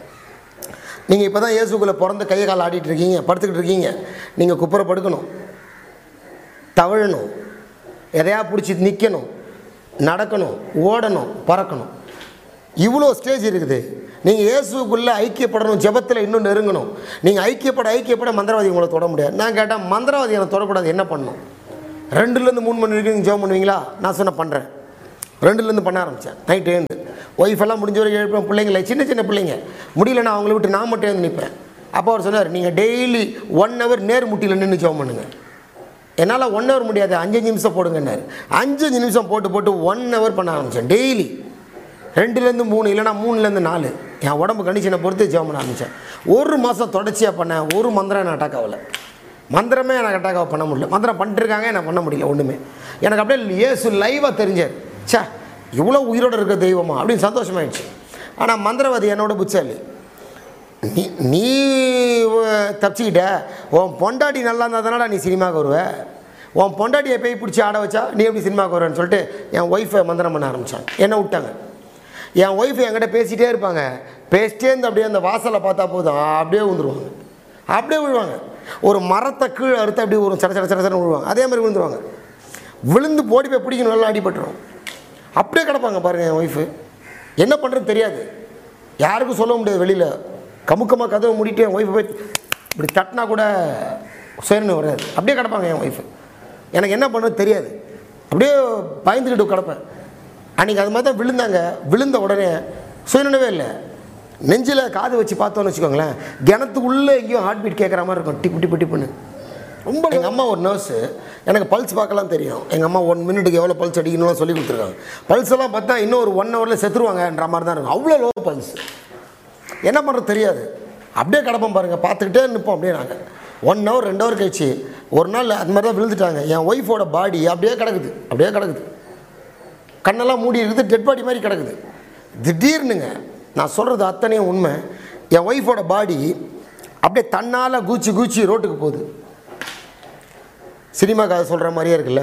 S1: நீங்கள் இப்போ தான் இயேசுக்குள்ளே பிறந்த கையை கால் ஆடிட்டு இருக்கீங்க, படுத்துக்கிட்டு இருக்கீங்க, நீங்கள் குப்புற படுக்கணும், தவழணும், எதையா பிடிச்சி நிற்கணும், நடக்கணும், ஓடணும், பறக்கணும், இவ்வளோ ஸ்டேஜ் இருக்குது. நீங்கள் இயேசுக்குள்ளே ஐக்கியப்படணும், ஜெபத்தில் இன்னும் நெருங்கணும். நீங்கள் ஐக்கியப்பட ஐக்கியப்பட மந்திரவாதி உங்களை தொட முடியாது. நான் கேட்டால் மந்திரவாதி என்னை தொடக்கூடாது, என்ன பண்ணணும், ரெண்டுலேருந்து மூணு மணி வரைக்கும் நீங்கள் ஜெபம் பண்ணுவீங்களா, நான் சொன்ன பண்ணுறேன். ரெண்டுலேருந்து பண்ண ஆரம்பித்தேன். நைட்டு எழுந்து ஒய்ஃபெல்லாம் முடிஞ்ச வரைக்கும் எழுப்பேன். பிள்ளைங்கள சின்ன சின்ன பிள்ளைங்க முடியலன்னா அவங்கள விட்டு நான் மட்டும் எழுந்து நிற்பேன். அப்போ அவர் சொன்னார், நீங்கள் டெய்லி ஒன் ஹவர் நேர் முட்டியில் நின்று ஜெபம் பண்ணுங்க. என்னால் ஒன் ஹவர் முடியாது, அஞ்சஞ்சு நிமிஷம் போடுங்கன்னாரு. அஞ்சஞ்சு நிமிஷம் போட்டு போட்டு ஒன் ஹவர் பண்ண ஆரம்பித்தேன். டெய்லி ரெண்டுலேருந்து மூணு, இல்லைனா மூணுலேருந்து நாலு என் உடம்பு கண்டிஷனை பொறுத்து ஜெபம் பண்ண ஆரம்பித்தேன். ஒரு மாதம் தொடர்ச்சியாக பண்ணேன். ஒரு மந்திரம் நான் அட்டாக் ஆகலை. மந்திரமே எனக்கு அட்டாக் பண்ண முடியல. மந்திரம் பண்ணிட்டுருக்காங்க, எனக்கு பண்ண முடியல ஒன்றுமே. எனக்கு அப்படியே இயேசு லைவாக தெரிஞ்சார். சே, இவ்வளோ உயிரோடு இருக்க தெய்வமா அப்படின்னு சந்தோஷமாயிடுச்சு. ஆனால் மந்திரவாதி என்னோட புச்சாலி. நீ நீ தப்பிச்சுக்கிட்ட, உன் பொண்டாட்டி நல்லா இருந்தால் தானடா நீ சினிமாவுக்கு வருவ, உன் பொண்டாட்டியை போய் பிடிச்சி ஆட வச்சா நீ எப்படி சினிமாவுக்கு வருவேன்னு சொல்லிட்டு என் ஒய்ஃபை மந்திரம் பண்ண ஆரம்பித்தாங்க. என்னை விட்டாங்க. என் ஒய்ஃபு என்கிட்ட பேசிகிட்டே இருப்பாங்க. பேசிட்டே இருந்து அப்படியே அந்த வாசலை பார்த்தா போதும் அப்படியே விழுந்துருவாங்க. அப்படியே விழுவாங்க. ஒரு மரத்தை கீழே அறுத்து அப்படியே ஒரு சட சட சட சடன்னு விழுவாங்க. அதே மாதிரி விழுந்துருவாங்க. விழுந்து போடி போய் பிடிக்கணும், நல்லா அடிபட்டுரும். அப்படியே கிடப்பாங்க பாருங்கள் என் ஒய்ஃபு. என்ன பண்ணுறதுன்னு தெரியாது, யாருக்கும் சொல்ல முடியாது. வெளியில் கமுக்கமாக கதவை மூடிட்டு என் ஒய்ஃபை போய் இப்படி தட்டினா கூட சேர்ந்து வராது. அப்படியே கிடப்பாங்க என் ஒய்ஃபு. எனக்கு என்ன பண்ணுறது தெரியாது. அப்படியே பயந்துக்கிட்டு கிடப்பேன். அன்றைக்கி அது மாதிரி தான் விழுந்தாங்க. விழுந்த உடனே சுயநினைவே இல்லை. நெஞ்சில் காது வச்சு பார்த்தோன்னு வச்சுக்கோங்களேன், கிணத்துக்குள்ளே எங்கேயும் ஹார்ட் பீட் கேட்குற மாதிரி இருக்கும். டிப்பு டிப்பு டிப்புன்னு ரொம்ப. எங்கள் அம்மா ஒரு நர்ஸு, எனக்கு பல்ஸ் பார்க்கலாம் தெரியும். எங்கள் அம்மா ஒன் மினிட்டுக்கு எவ்வளோ பல்ஸ் அடிக்கணும்னு சொல்லி கொடுத்துருக்காங்க. பல்ஸ் எல்லாம் பார்த்தா இன்னும் ஒரு ஒன் ஹவரில் செத்துருவாங்கன்ற மாதிரி தான் இருக்கும். அவ்வளோ லோ பல்ஸ். என்ன பண்ணுறது தெரியாது. அப்படியே கிடப்போம் பாருங்கள், பார்த்துக்கிட்டே நிற்போம். அப்படியே நாங்கள் ஒன் ஹவர் ரெண்டு ஹவர் கழிச்சு ஒரு நாள் அது மாதிரி தான் விழுந்துட்டாங்க. என் ஒய்ஃபோட பாடி அப்படியே கிடக்குது. அப்படியே கிடக்குது. கண்ணெல்லாம் மூடி இருக்குது. டெட் பாடி மாதிரி கிடக்குது. திடீர்னுங்க, நான் சொல்கிறது அத்தனையும் உண்மை, என் ஒய்ஃபோட பாடி அப்படியே தன்னால் கூச்சி கூச்சி ரோட்டுக்கு போகுது. சினிமா கதை சொல்கிற மாதிரியே இருக்குல்ல.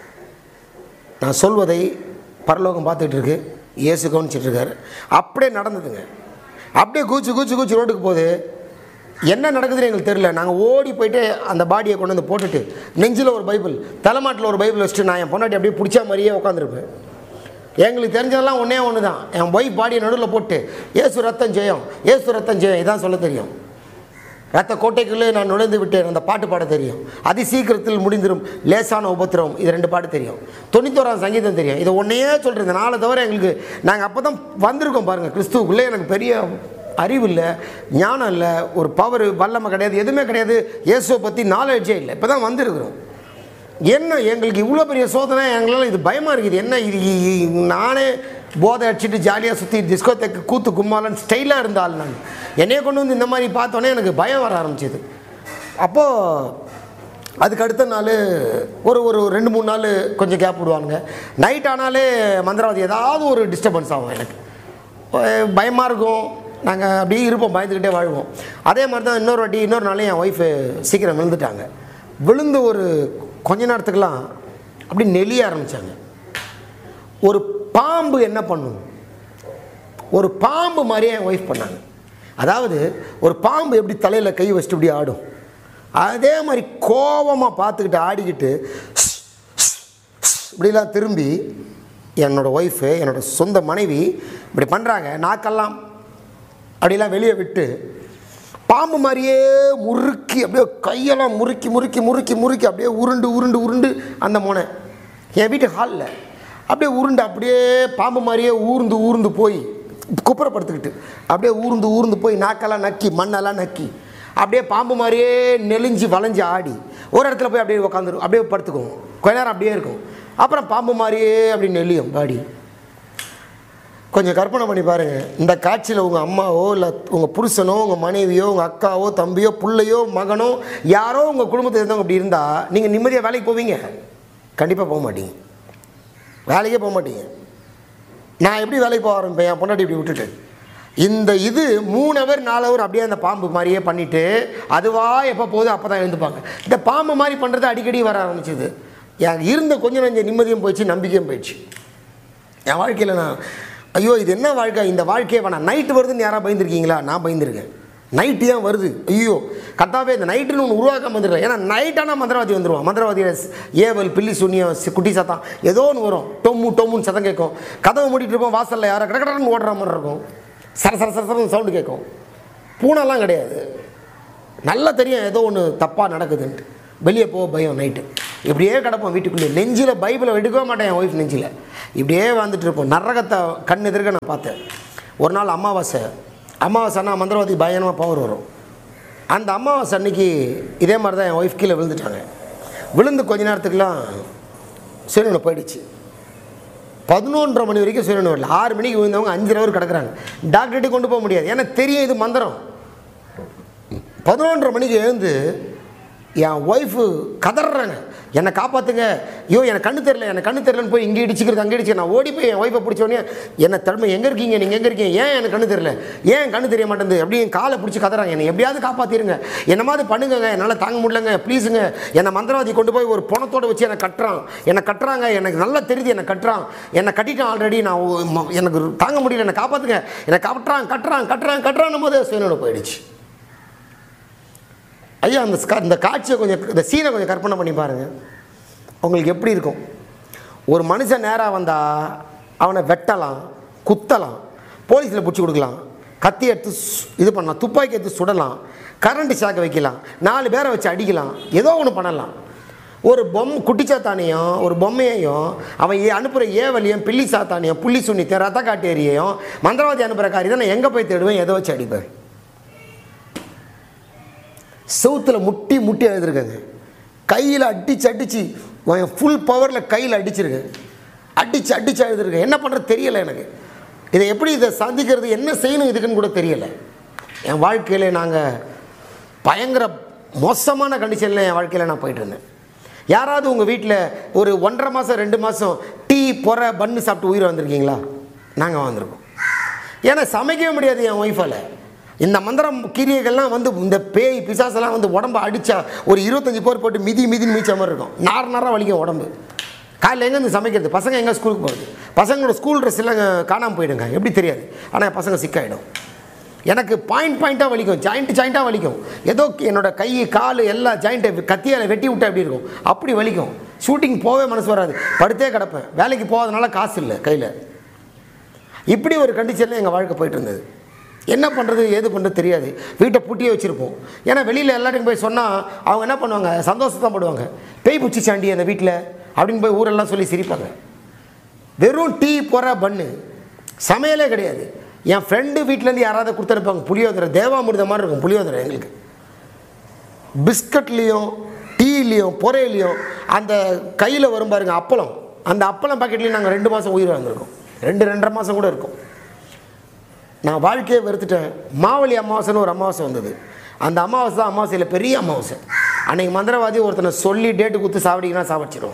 S1: நான் சொல்வதை பரலோகம் பார்த்துக்கிட்டு இருக்கு, இயேசு கவனிச்சிட்ருக்காரு. அப்படியே நடந்ததுங்க. அப்படியே கூச்சி கூச்சி கூச்சி ரோட்டுக்கு போகுது. என்ன நடக்குதுன்னு எங்களுக்கு தெரியல. நாங்கள் ஓடி போய்ட்டு அந்த பாடியை கொண்டு வந்து போட்டுட்டு நெஞ்சில் ஒரு பைபிள், தலைமாட்டில் ஒரு பைபிள் வச்சுட்டு நான் என் பொண்டாட்டி அப்படியே பிடிச்ச மாதிரியே உட்காந்துருப்பேன். எங்களுக்கு தெரிஞ்சதெல்லாம் ஒன்றே ஒன்று தான், என் ஒய்ஃப் பாடியை நடுவில் போட்டு ஏசு ரத்தம் ஜெயம், ஏசு ரத்தம் ஜெயம் இதான் சொல்ல தெரியும். ரத்த கோட்டைக்குள்ளே நான் நுழைந்து விட்டேன் அந்த பாட்டு பாட தெரியும். அதி சீக்கிரத்தில் முடிந்திரும் லேசான உபத்திரவம் இது ரெண்டு பாட்டு தெரியும். தொண்ணூத்தோராம் சங்கீதம் தெரியும். இதை ஒன்றையே சொல்கிறேன். நாளை தவிர எங்களுக்கு நாங்கள் அப்போ தான் வந்திருக்கோம் பாருங்கள் கிறிஸ்துவுக்குள்ளே. எனக்கு பெரிய அறிவு இல்லை, ஞானம் இல்லை, ஒரு பவர் வல்லமை கிடையாது, எதுவுமே கிடையாது. இயேசுவை பற்றி நாலேஜே இல்லை. இப்போ தான் வந்திருக்கிறோம். என்ன எங்களுக்கு இவ்வளோ பெரிய சோதனை, எங்களால் இது பயமாக இருக்குது. என்ன இது, நானே போதை அடிச்சுட்டு ஜாலியாக சுற்றி டிஸ்கோத்தேக்கு கூத்து கும்மாலன்னு ஸ்டைலாக இருந்தால் நான் என்னையே கொண்டு வந்து இந்த மாதிரி பார்த்தோன்னே எனக்கு பயம் வர ஆரம்பிச்சிது. அப்போது அதுக்கு அடுத்த நாள் ஒரு ஒரு ரெண்டு மூணு நாள் கொஞ்சம் கேப் விடுவானுங்க. நைட் ஆனாலே மந்திரவாதி ஏதாவது ஒரு டிஸ்டர்பன்ஸ் ஆகும். எனக்கு பயமாக இருக்கும். நாங்கள் அப்படியே இருப்போம், பயந்துக்கிட்டே வாழ்வோம். அதே மாதிரி தான் இன்னொரு வாட்டி இன்னொரு நாளே என் ஒய்ஃபு சீக்கிரம் விழுந்துட்டாங்க. விழுந்து ஒரு கொஞ்ச நேரத்துக்கெல்லாம் அப்படி நெளிய ஆரம்பித்தாங்க. ஒரு பாம்பு என்ன பண்ணும், ஒரு பாம்பு மாதிரியே என் ஒய்ஃப் பண்ணாங்க. அதாவது ஒரு பாம்பு எப்படி தலையில் கை வச்சுட்டு இப்படி ஆடும், அதே மாதிரி கோபமாக பார்த்துக்கிட்டு ஆடிக்கிட்டு இப்படிலாம் திரும்பி என்னோடய ஒய்ஃபு என்னோடய சொந்த மனைவி இப்படி பண்ணுறாங்க. நாக்கெல்லாம் அப்படிலாம் வெளியே விட்டு பாம்பு மாதிரியே முறுக்கி அப்படியே கையெல்லாம் முறுக்கி முறுக்கி முறுக்கி முறுக்கி அப்படியே உருண்டு உருண்டு உருண்டு அந்த மோனை என் வீட்டு ஹாலில் அப்படியே உருண்டு அப்படியே பாம்பு மாதிரியே ஊர்ந்து ஊர்ந்து போய் குப்புறப்படுத்திக்கிட்டு அப்படியே ஊர்ந்து ஊர்ந்து போய் நாக்கெல்லாம் நக்கி மண்ணெல்லாம் நக்கி அப்படியே பாம்பு மாதிரியே நெளிஞ்சு வளைஞ்சு ஆடி ஒரு இடத்துல போய் அப்படியே உட்காந்துரும், அப்படியே படுத்துக்கும். கொஞ்ச நேரம் அப்படியே இருக்கும். அப்புறம் பாம்பு மாதிரியே அப்படி நெளியும் பாடி. கொஞ்சம் கற்பனை பண்ணி பாருங்கள். இந்த காட்சியில் உங்கள் அம்மாவோ இல்லை உங்கள் புருஷனோ உங்கள் மனைவியோ உங்கள் அக்காவோ தம்பியோ பிள்ளையோ மகனோ யாரோ உங்கள் குடும்பத்தை இருந்தவங்க அப்படி இருந்தால் நீங்கள் நிம்மதியாக வேலைக்கு போவீங்க? கண்டிப்பாக போக மாட்டீங்க. வேலைக்கே போக மாட்டீங்க. நான் எப்படி வேலைக்கு போக ஆரம்பிப்பேன்? என் பொண்டாட்டி இப்படி விட்டுட்டு இந்த இது மூணு ஹவர் நாலு ஹவர் அப்படியே அந்த பாம்பு மாதிரியே பண்ணிவிட்டு அதுவா எப்போ போகுது அப்போ தான் எழுந்துப்பாங்க. இந்த பாம்பு மாதிரி பண்ணுறது அடிக்கடி வர ஆரம்பிச்சிது. என் இருந்த கொஞ்சம் நஞ்ச நிம்மதியும் போயிடுச்சு, நம்பிக்கையும் போயிடுச்சு. என் வாழ்க்கையில் நான் ஐயோ இது என்ன வாழ்க்கை, இந்த வாழ்க்கையே வேணாம். நைட்டு வருதுன்னு யாராவது பயந்துருக்கீங்களா? நான் பயந்துருக்கேன். நைட்டு தான் வருது. ஐயோ கத்தாவே இந்த நைட்டுன்னு ஒன்று உருவாக்காமல் வந்துருக்கேன். ஏன்னா நைட்டானா மந்திரவாதி வந்துடுவான். மந்திரவாதி ஏவல் பில்லி சுண்ணியம் குட்டி சத்தம் ஏதோ ஒன்று வரும். டொம்மு டொம்முன்னு சத்தம் கேட்கும். கதவை மூடிட்டு இருப்போம், வாசலில் யாரோ கடக்கடன்னு ஓடுற மாதிரி இருக்கும். சர சர சர சரன்னு சவுண்டு கேட்கும். பூனைலாம் கிடையாது. நல்லா தெரியும் ஏதோ ஒன்று தப்பாக நடக்குதுன்ட்டு. வெளியே போக பயம் நைட்டு. இப்படியே கிடப்போம் வீட்டுக்குள்ளே. நெஞ்சில் பைபிளை எடுக்கவே மாட்டேன் என் ஒய்ஃப் நெஞ்சில். இப்படியே வந்துட்டு இருப்போம். நரகத்தை கண் எதிர்க்க நான் பார்த்தேன். ஒரு நாள் அமாவாசை. அமாவாசைன்னா மந்திரவாதி பயங்கரமாக பவர் வரும். அந்த அமாவாசை அன்னைக்கு இதே மாதிரி தான் என் ஒய்ஃப் கீழே விழுந்துட்டாங்க. விழுந்து கொஞ்ச நேரத்துக்குலாம் சூரியனை போயிடுச்சு. பதினொன்றரை மணி வரைக்கும் சூரியன் வரல. ஆறு மணிக்கு விழுந்தவங்க அஞ்சரை ஹவர் கிடக்குறாங்க. டாக்டர்கிட்ட கொண்டு போக முடியாது, ஏன்னா தெரியும் இது மந்திரம். பதினொன்றரை மணிக்கு எழுந்து என் ஒய்ஃபு கதறாங்க, என்னை காப்பாற்றுங்க, ஐயோ எனக்கு கண்ணு தெரியல, எனக்கு கண்ணு தெரியலன்னு போய் இங்கே இடிச்சிக்கிறது அங்கே இடிச்சு. நான் ஓடி போய் என் ஒய்ஃபை பிடிச்சோடனே என்னை தடுமை, எங்கே இருக்கீங்க நீங்கள், எங்கே இருக்கீங்க, ஏன் எனக்கு கண்ணு தெரியல, ஏன் கண்ணு தெரிய மாட்டேங்குது அப்படி என் காலை பிடிச்சி கதறாங்க. என்னை எப்படியாவது காப்பாற்றிருங்க, என்ன மாதிரி பண்ணுங்க, என்னால் தாங்க முடியலங்க, ப்ளீஸுங்க. என்னை மந்திரவாதி கொண்டு போய் ஒரு பணத்தோடு வச்சு என்னை கட்டுறான், என்னை கட்டுறாங்க, எனக்கு நல்லா தெரியுது என்னை கட்டுறான், என்னை கட்டிட்டான் ஆல்ரெடி, நான் எனக்கு தாங்க முடியல, என்னை காப்பாற்றுங்க, என்னை கட்டுறான் கட்டுறான் கட்டுறான் கட்டுறான் போது சுயனோட போயிடுச்சு. ஐயா அந்த இந்த காட்சியை கொஞ்சம், இந்த சீனை கொஞ்சம் கற்பனை பண்ணி பாருங்கள், உங்களுக்கு எப்படி இருக்கும். ஒரு மனுஷன் நேராக வந்தால் அவனை வெட்டலாம், குத்தலாம், போலீஸில் பிடிச்சி கொடுக்கலாம், கத்தி எடுத்து இது பண்ணலாம், துப்பாக்கி எடுத்து சுடலாம், கரண்ட்டு ஷாக்கை வைக்கலாம், நாலு பேரை வச்சு அடிக்கலாம், ஏதோ ஒன்று பண்ணலாம். ஒரு பொம்மை குட்டிச்சாத்தானியும் ஒரு பொம்மையையும் அவன் ஏ அனுப்புகிற ஏவலியும் பில்லி சாத்தானியும் புள்ளி சுண்ணித்தையும் ரத்த காட்டேரியும் மந்திரவாதி அனுப்புகிற காரி தான் நான் எங்கே போய் தேடுவேன், எதை வச்சு அடிப்பேன். செவுத்தில் முட்டி முட்டி எழுதிருக்கேங்க, கையில் அடித்து அடித்து ஃபுல் பவரில் கையில் அடிச்சிருக்கேன், அடித்து அடித்து எழுதிருக்கேன். என்ன பண்ணுறது தெரியலை எனக்கு, இதை எப்படி இதை சந்திக்கிறது, என்ன செய்யணும் இதுக்குன்னு கூட தெரியலை. என் வாழ்க்கையில் நாங்கள் பயங்கர மோசமான கண்டிஷனில் என் வாழ்க்கையில் நான் போயிட்டு இருந்தேன். யாராவது உங்கள் வீட்டில் ஒரு ஒன்றரை மாதம் ரெண்டு மாதம் டீ பொறை பன்னு சாப்பிட்டு உயிரை வந்திருக்கீங்களா? நாங்கள் வந்திருக்கோம். ஏன்னா சமைக்கவே முடியாது என் ஒய்ஃபால். இந்த மந்திரம் கிரியைகள்லாம் வந்து இந்த பேய் பிசாசெல்லாம் வந்து உடம்பு அடித்தா ஒரு இருபத்தஞ்சி பேர் போட்டு மிதி மிதின்னு மீச்ச மாதிரி இருக்கும், நார் நாராக வலிக்கும் உடம்பு. காலையில் எங்கேருந்து சமைக்கிறது, பசங்க எங்கே ஸ்கூலுக்கு போகுது, பசங்களோட ஸ்கூல் ட்ரெஸ் எல்லாம் காணாமல் போயிடுங்க, எப்படி தெரியாது, ஆனால் பசங்க சிக்காயிடும். எனக்கு பாயிண்ட் பாயிண்ட்டாக வலிக்கும், ஜாயிண்ட் ஜாயிண்ட்டாக வலிக்கும், ஏதோ என்னோடய கை கால் எல்லா ஜாயிண்ட்டை கத்தியால் வெட்டி விட்டா எப்படி இருக்கும் அப்படி வலிக்கும். ஷூட்டிங் போகவே மனசு வராது, படுத்தே கிடப்பேன், வேலைக்கு போகாதனால காசு இல்லை கையில். இப்படி ஒரு கண்டிஷனில் எங்கள் வாழ்க்கை போயிட்டு இருந்தது. என்ன பண்ணுறது ஏது பண்ணுறது தெரியாது, வீட்டை பூட்டியே வச்சுருப்போம். ஏன்னா வெளியில் எல்லாத்தையும் போய் சொன்னால் அவங்க என்ன பண்ணுவாங்க, சந்தோஷத்தான் படுவாங்க, பேய் பிடிச்சி சாண்டி அந்த வீட்டில் அப்படின்னு போய் ஊரெல்லாம் சொல்லி சிரிப்பாங்க. வெறும் டீ பொறை பன்னு, சமையலே கிடையாது. என் ஃப்ரெண்டு வீட்டிலேருந்து யாராவது கொடுத்துருப்பாங்க புளியோதரை, தேவாமிர்தம் மாதிரி இருக்கும் புளியோதரை எங்களுக்கு. பிஸ்கட்லேயும் டீலேயும் பொறையிலையும் அந்த கையில் வரும் பாருங்கள் அப்பளம், அந்த அப்பளம் பாக்கெட்லேயும் நாங்கள் ரெண்டு மாதம் உயிர் வந்திருக்கோம், ரெண்டு ரெண்டரை மாதம் கூட இருக்கும். நான் வாழ்க்கையை வெறுத்துட்டேன். மாவழி அமாவாசைன்னு ஒரு அமாவாசை வந்தது. அந்த அமாவாசை தான் அமாவாசையில் பெரிய அமாவாசை. அன்றைக்கி மந்திரவாதி ஒருத்தனை சொல்லி டேட்டு கொடுத்து சாவடிங்கன்னா சாவடிச்சிடும்.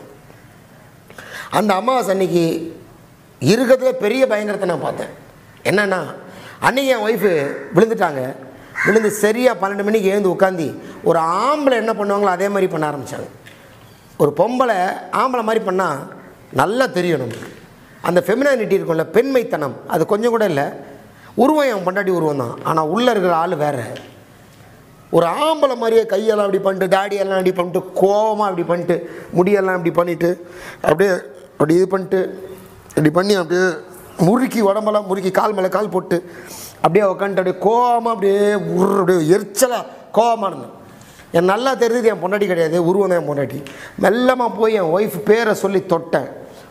S1: அந்த அமாவாசை அன்றைக்கி இருக்கிறதுல பெரிய பயங்கரத்தை நான் பார்த்தேன். என்னென்னா அன்றைக்கி என் ஒய்ஃபு விழுந்துட்டாங்க. விழுந்து சரியாக பன்னெண்டு மணிக்கு எழுந்து உட்காந்து ஒரு ஆம்பளை என்ன பண்ணுவாங்களோ அதே மாதிரி பண்ண ஆரம்பித்தாங்க. ஒரு பொம்பளை ஆம்பளை மாதிரி பண்ணால் நல்லா தெரியும் நமக்கு. அந்த ஃபெமினானிட்டி இருக்கும்ல, பெண்மைத்தனம், அது கொஞ்சம் கூட இல்லை. உருவம் என் பொண்டாட்டி உருவம் தான், ஆனால் உள்ளே இருக்கிற ஆள் வேறு. ஒரு ஆம்பளை மாதிரியே கையெல்லாம் அப்படி பண்ணிட்டு, தாடியெல்லாம் அப்படி பண்ணிட்டு, கோவமாக அப்படி பண்ணிட்டு, முடியெல்லாம் அப்படி பண்ணிவிட்டு, அப்படியே அப்படி இது பண்ணிட்டு இப்படி பண்ணி அப்படியே முறுக்கி உடம்பெல்லாம் முறுக்கி கால் மேலே கால் போட்டு அப்படியே உட்காந்துட்டு அப்படியே கோவமாக அப்படியே உரு அப்படியே எரிச்சலாக கோவமாக இருந்தேன். என் நல்லா தெரிஞ்சது என் பொண்டாட்டி கிடையாது, உருவம் தான் என் பொண்டாட்டி. மெல்லமாக போய் என் ஒய்ஃப் பேரை சொல்லி தொட்டேன்.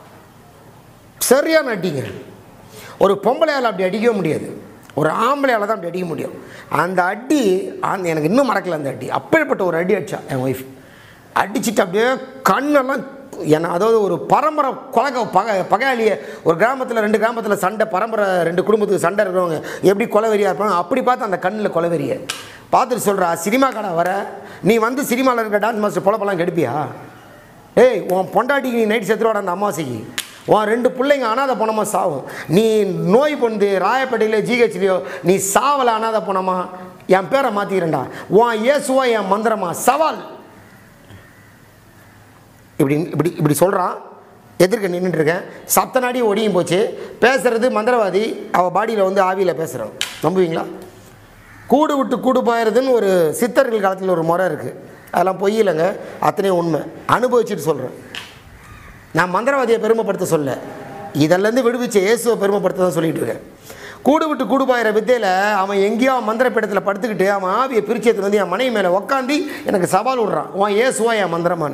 S1: சரியான அடிங்க. ஒரு பொம்பளையால் அப்படி அடிக்கவே முடியாது, ஒரு ஆம்பளையால் தான் அப்படி அடிக்க முடியும். அந்த அடி அந்த எனக்கு இன்னும் மறக்கல. அந்த அடி அப்பேற்பட்ட ஒரு அடி அடித்தா என் ஒய்ஃப். அடிச்சுட்டு அப்படியே கண்ணெல்லாம் என்ன, அதாவது ஒரு பரம்பரை கொலை பகை பகையாளியை, ஒரு கிராமத்தில் ரெண்டு கிராமத்தில் சண்டை, பரம்பரை ரெண்டு குடும்பத்துக்கு சண்டை இருக்கிறவங்க எப்படி கொலைவெறியாக இருப்பாங்க அப்படி பார்த்து அந்த கண்ணில் கொலைவெறியை பார்த்துட்டு சொல்கிறா, சினிமா கடை வர நீ வந்து சினிமாவில் இருக்கிற டான்ஸ் மாஸ்டர் பொழப்பெல்லாம் கெடுப்பியா? ஏய் உன் பொண்டாட்டிக்கு நீ நைட்டு செத்துருவாட அந்த அமாவாசைக்கு, உன் ரெண்டு பிள்ளைங்க அனாதை போனமா சாவும், நீ நோய் பண்ணு ராயப்பேட்டையிலே ஜிஹெச்லையோ நீ சாவலை அனாதை போனமா, என் பேரை மாற்றிக்கிறேன்டா, உன் இயேசுவா என் மந்திரமா, சவால். இப்படி இப்படி இப்படி சொல்கிறான். எதிர்க்க நின்றுட்டுருக்கேன். சத்த நாடி ஒடியும் போச்சு. பேசுகிறது மந்திரவாதி, அவள் பாடியில் வந்து ஆவியில் பேசுகிறான். நம்புவீங்களா? கூடு விட்டு கூடு பாயிருதுன்னு ஒரு சித்தர்கள் காலத்தில் ஒரு முறை இருக்குது, அதெல்லாம் பொய் இல்லைங்க, அத்தனையும் உண்மை. அனுபவிச்சுட்டு சொல்கிறேன். நான் மந்திரவாதியை பெருமைப்படுத்த சொல்ல, இதெல்லாம் விடுவிச்ச இயேசுவை பெருமைப்படுத்த தான் சொல்லிகிட்டு இருக்கேன். கூடு விட்டு கூடு பாயிற வித்தையில் அவன் எங்கேயோ மந்திரப்பீடத்தில் படுத்துக்கிட்டு அவன் ஆவியை பிரிச்சதுக்கு வந்து என் மனைவி மேலே உக்காந்தி எனக்கு சவால் விட்றான், உன் இயேசுவா என் மந்திரமானு.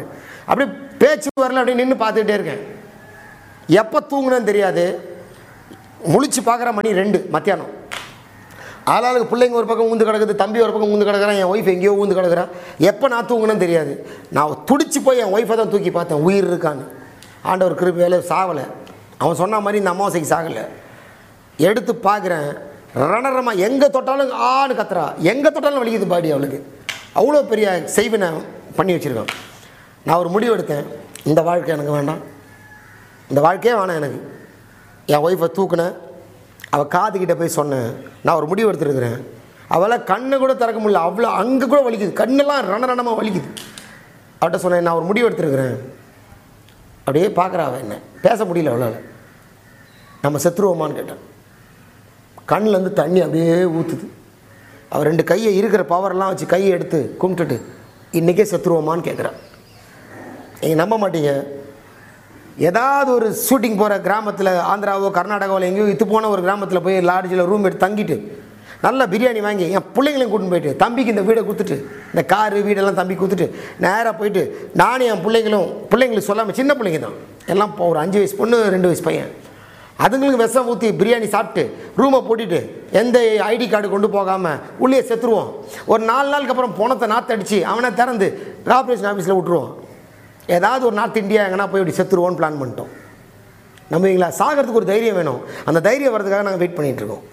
S1: அப்படியே பேச்சு வரல அப்படின்னு நின்று பார்த்துக்கிட்டே இருக்கேன். எப்போ தூங்குனேன்னு தெரியாது. முழிச்சு பார்க்குற மணி ரெண்டு மத்தியானம். ஆளாளுக்கு பிள்ளைங்க ஒரு பக்கம் ஊந்து கிடக்குது, தம்பி ஒரு பக்கம் ஊந்து கிடக்குறான், என் ஒய்ஃப் எங்கேயோ ஊந்து கிடக்குறான். எப்போ நான் தூங்குனேன்னு தெரியாது. நான் துடிச்சு போய் என் ஒய்ஃபை தான் தூக்கி பார்த்தேன், உயிர் இருக்கான்னு. ஆண்டவர் கிருபையால சாவலை. அவன் சொன்ன மாதிரி இந்த அமாவாசைக்கு சாகலை. எடுத்து பார்க்குறேன், ரணரமாக எங்கே தொட்டாலும் ஆன்னு கத்துறா, எங்கே தொட்டாலும் வலிக்குது பாடி. அவளுக்கு அவ்வளோ பெரிய செய்வினை பண்ணி வச்சுருக்கான். நான் ஒரு முடிவு எடுத்தேன், இந்த வாழ்க்கை எனக்கு வேண்டாம், இந்த வாழ்க்கையே வேணாம் எனக்கு. என் ஒய்ஃபை தூக்குனேன், அவள் காதுகிட்ட போய் சொன்னேன், நான் ஒரு முடிவு எடுத்துருக்கிறேன். அவளால் கண்ணை கூட திறக்க முடியல, அவ்வளோ அங்கே கூட வலிக்குது, கண்ணெல்லாம் ரண ரணமாக வலிக்குது. அவட்ட சொன்னேன், நான் ஒரு முடிவு எடுத்துருக்கிறேன். அப்படியே பார்க்குறா அவள், என்ன பேச முடியல அவளால். நம்ம செத்துருவோமான்னு கேட்டேன். கண்ணிலேருந்து தண்ணி அப்படியே ஊற்றுது. அவள் ரெண்டு கையை இருக்கிற பவரெல்லாம் வச்சு கையை எடுத்து கும்பிட்டுட்டு, இன்றைக்கே செத்துருவோமான்னு கேட்குறான். நீங்கள் நம்ப மாட்டீங்க, ஏதாவது ஒரு ஷூட்டிங் போகிற கிராமத்தில், ஆந்திராவோ கர்நாடகாவில் எங்கேயோ இத்து போன ஒரு கிராமத்தில் போய் லாட்ஜில் ரூம் எடுத்து தங்கிட்டு நல்லா பிரியாணி வாங்கி என் பிள்ளைங்களையும் கூட்டின்னு போயிட்டு, தம்பிக்கு இந்த வீடை கொடுத்துட்டு, இந்த காரு வீடெல்லாம் தம்பி கொடுத்துட்டு நேராக போயிட்டு, நானும் என் பிள்ளைங்களும், பிள்ளைங்களுக்கு சொல்லாமல் சின்ன பிள்ளைங்க தான் எல்லாம், ஒரு அஞ்சு வயசு பொண்ணு ரெண்டு வயசு பையன், அதுங்களுக்கு விஷம் ஊற்றி பிரியாணி சாப்பிட்டு ரூமை போட்டிட்டு எந்த ஐடி கார்டு கொண்டு போகாமல் உள்ளே செத்துருவோம். ஒரு நாலு நாளுக்கு அப்புறம் பணத்தை நாற்றடிச்சு அவனை திறந்து கார்பரேஷன் ஆஃபீஸில் விட்டுருவோம். ஏதாவது ஒரு நார்த் இந்தியா எங்கன்னா போய் இப்படி செத்துருவோன்னு பிளான் பண்ணிட்டோம். நம்புவீங்களா? சாகிறதுக்கு ஒரு தைரியம் வேணும். அந்த தைரியம் வர்றதுக்காக நாங்கள் வெயிட் பண்ணிகிட்ருக்கோம்.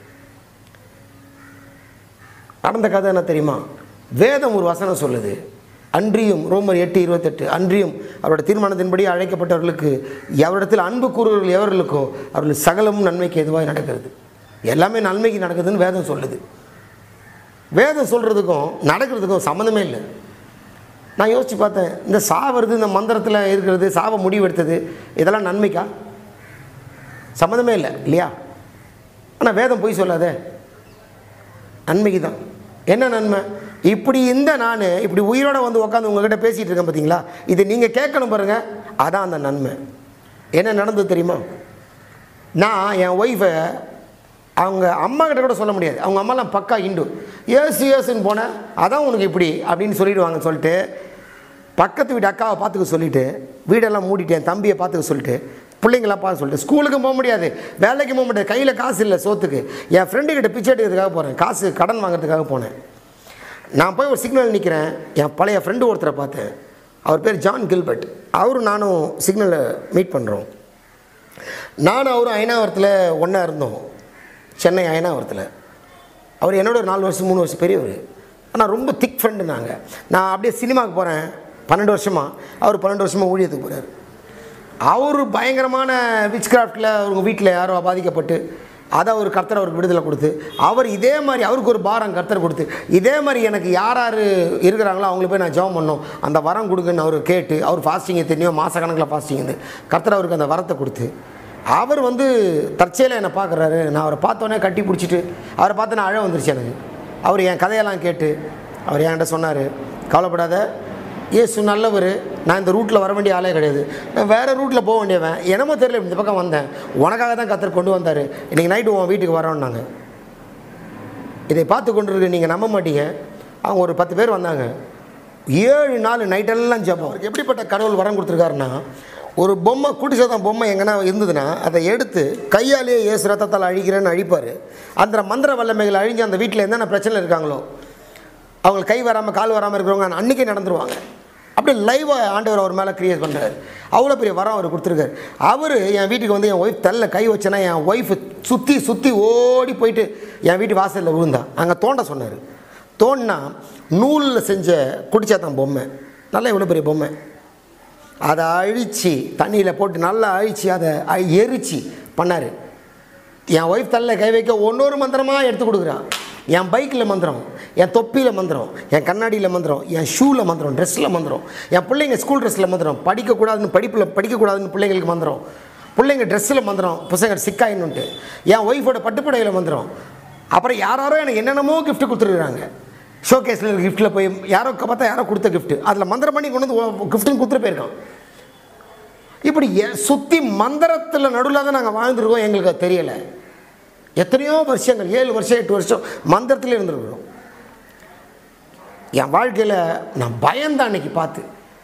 S1: நடந்த கதை என்ன தெரியுமா? வேதம் ஒரு வசனம் சொல்லுது, அன்றியும் ரோமர் எட்டு இருபத்தெட்டு, அன்றியும் அவருடைய தீர்மானத்தின்படி அழைக்கப்பட்டவர்களுக்கு எவரிடத்தில் அன்பு கூறுவர்கள் எவர்களுக்கோ அவர்கள் சகலமும் நன்மைக்கு எதுவாக நடக்கிறது. எல்லாமே நன்மைக்கு நடக்குதுன்னு வேதம் சொல்லுது. வேதம் சொல்கிறதுக்கும் நடக்கிறதுக்கும் சம்மந்தமே இல்லை. நான் யோசித்து பார்த்தேன், இந்த சாவது, இந்த மந்திரத்தில் இருக்கிறது, சாவை முடிவெடுத்தது, இதெல்லாம் நன்மைக்கா? சம்மந்தமே இல்லை இல்லையா? ஆனால் வேதம் போய் சொல்லாதே, நன்மைக்கு தான். என்ன நன்மை? இப்படி இந்த நான் இப்படி உயிரோடு வந்து உட்காந்து உங்ககிட்ட பேசிகிட்டு இருக்கேன் பார்த்தீங்களா, இது நீங்கள் கேட்கணும் பாருங்கள், அதான் அந்த நன்மை. என்ன நடந்தது தெரியுமா? நான் என் ஒய்ஃபை அவங்க அம்மா கிட்ட கூட சொல்ல முடியாது. அவங்க அம்மாலாம் பக்கா இண்டு. ஏசு ஏசுன்னு போனேன், அதான் உனக்கு இப்படி அப்படின்னு சொல்லிவிடுவாங்கன்னு சொல்லிட்டு பக்கத்து வீட்டு அக்காவை பார்த்துக்க சொல்லிவிட்டு வீடெல்லாம் மூடிட்டேன், தம்பியை பார்த்துக்க சொல்லிட்டு பிள்ளைங்களாம் பார்த்து சொல்லிட்டு ஸ்கூலுக்கும் போக முடியாது, வேலைக்கு போக முடியாது, கையில் காசு இல்லை சோத்துக்கு. என் ஃப்ரெண்டுக்கிட்ட பிச்சை எடுக்கிறதுக்காக போகிறேன், காசு கடன் வாங்கிறதுக்காக போனேன். நான் போய் ஒரு சிக்னல் நிற்கிறேன், என் பழைய ஃப்ரெண்டு ஒருத்தரை பார்த்தேன். அவர் பேர் ஜான் கில்பர்ட். அவரும் நானும் சிக்னலில் மீட் பண்ணுறோம். நானும் அவரும் அயனாவரத்தில் ஒன்றா இருந்தோம், சென்னை அயனாவரத்தில். அவர் என்னோட ஒரு நாலு வருஷம் மூணு வருஷம் பெரியவர். ஆனால் ரொம்ப திக் ஃப்ரெண்டு. நாங்கள் நான் அப்படியே சினிமாவுக்கு போகிறேன் பன்னெண்டு வருஷமாக, அவர் பன்னெண்டு வருஷமாக ஊழியத்துக்கு போகிறார். அவர் பயங்கரமான விச் கிராஃப்டில் அவங்க வீட்டில் யாரோ பாதிக்கப்பட்டு அதை அவர் கர்த்தர் அவருக்கு விடுதலை கொடுத்து, அவர் இதே மாதிரி அவருக்கு ஒரு பாரம் கர்த்தர் கொடுத்து, இதே மாதிரி எனக்கு யார் யார் இருக்கிறாங்களோ அவங்களுக்கு போய் நான் ஜெபம் பண்ணோம், அந்த வரம் கொடுக்குன்னு அவர் கேட்டு, அவர் ஃபாஸ்டிங் தெரியும், மாதக்கணக்கில் ஃபாஸ்டிங் இருந்து கர்த்தர் அவருக்கு அந்த வரத்தை கொடுத்து, அவர் வந்து தற்செயலாக என்னை பார்க்குறாரு. நான் அவரை பார்த்தோன்னே கட்டி பிடிச்சிட்டு அவரை பார்த்து நான் அழ வந்துருச்சு எனக்கு. அவர் என் கதையெல்லாம் கேட்டு அவர் என்கிட்ட சொன்னார், கவலைப்படாத, ஏசு நல்லவர், நான் இந்த ரூட்டில் வர வேண்டிய ஆளே கிடையாது, நான் வேறு ரூட்டில் போக வேண்டியவன், என்னமோ தெரியல இந்த பக்கம் வந்தேன், உனக்காக தான் கர்த்தர் கொண்டு வந்தார், இன்றைக்கி நைட்டு உன் வீட்டுக்கு வரோன்னாங்க. இதை பார்த்து கொண்டு இருக்கு, நீங்கள் நம்ப மாட்டீங்க. அவங்க ஒரு பத்து பேர் வந்தாங்க, ஏழு நாள் நைட்டெல்லாம் ஜெபம். அவருக்கு எப்படிப்பட்ட கடவுள் வரம் கொடுத்துருக்காருன்னா, ஒரு பொம்மை கூட்டி சாதான் பொம்மை எங்கன்னா இருந்ததுன்னா அதை எடுத்து கையாலேயே ஏசு ரத்தத்தால் அழிக்கிறேன்னு அழிப்பார். அந்த மந்திர வல்லமைகள் அழிஞ்சு அந்த வீட்டில் என்னென்ன பிரச்சனை இருக்காங்களோ, அவங்களுக்கு கை வராமல் கால் வராமல் இருக்கிறவங்க அன்றைக்கே நடந்துருவாங்க. அப்படியே லைவாக ஆண்டவர் அவர் மேலே க்ரியேட் பண்ணுறாரு. அவ்வளோ பெரிய வரம் அவர் கொடுத்துருக்காரு. அவர் என் வீட்டுக்கு வந்து என் ஒய்ஃப் தள்ள கை வச்சேன்னா என் ஒய்ஃபு சுற்றி சுற்றி ஓடி போயிட்டு என் வீட்டு வாசலில் விழுந்தான். அங்கே தோண்ட சொன்னார். தோண்டினா நூலில் செஞ்ச குடிச்சாத்தான் பொம்மை, நல்லா இவ்வளோ பெரிய பொம்மை, அதை அழித்து தண்ணியில் போட்டு நல்லா அழித்து அதை எரிச்சு பண்ணார். என் ஒய்ஃப் தள்ள கை வைக்க ஒன்னொரு மந்திரமாக எடுத்து கொடுக்குறான். என் பைக்கில் மந்திரம், என் தொப்பியில் மந்திரம், என் கண்ணாடியில் மந்திரம், என் ஷூவில் மந்திரம், ட்ரெஸ்ஸில் மந்திரம், என் பிள்ளைங்க ஸ்கூல் ட்ரெஸ்ஸில் மந்திரம், படிக்கக்கூடாதுன்னு படிப்பில் படிக்கக்கூடாதுன்னு பிள்ளைங்களுக்கு மந்திரம், பிள்ளைங்க ட்ரெஸ்ஸில் மந்திரம், பசங்க சிக்காயின்னுட்டு, என் ஒய்ஃபோட பட்டுப்படையில் மந்திரம். அப்புறம் யாரோ எனக்கு என்னென்னமோ கிஃப்ட்டு கொடுத்துருக்குறாங்க. ஷோகேஸில் கிஃப்ட்டில் போய் யாரோ பார்த்தா யாரோ கொடுத்த கிஃப்ட்டு, அதில் மந்திரம் பண்ணி கொண்டு வந்து கிஃப்ட்டுன்னு கொடுத்துட்டு போயிருக்கான். இப்படி சுற்றி மந்திரத்தில் நடுவில் தான் நாங்கள் வாழ்ந்துருக்கோம். எங்களுக்கு அது தெரியலை. எத்தனையோ வருஷங்கள், ஏழு வருஷம் எட்டு வருஷம் மந்திரத்தில் இருந்துருக்கிறோம். என் வாழ்க்கையில் நான் பயந்தான் அன்னைக்கு பார்த்து.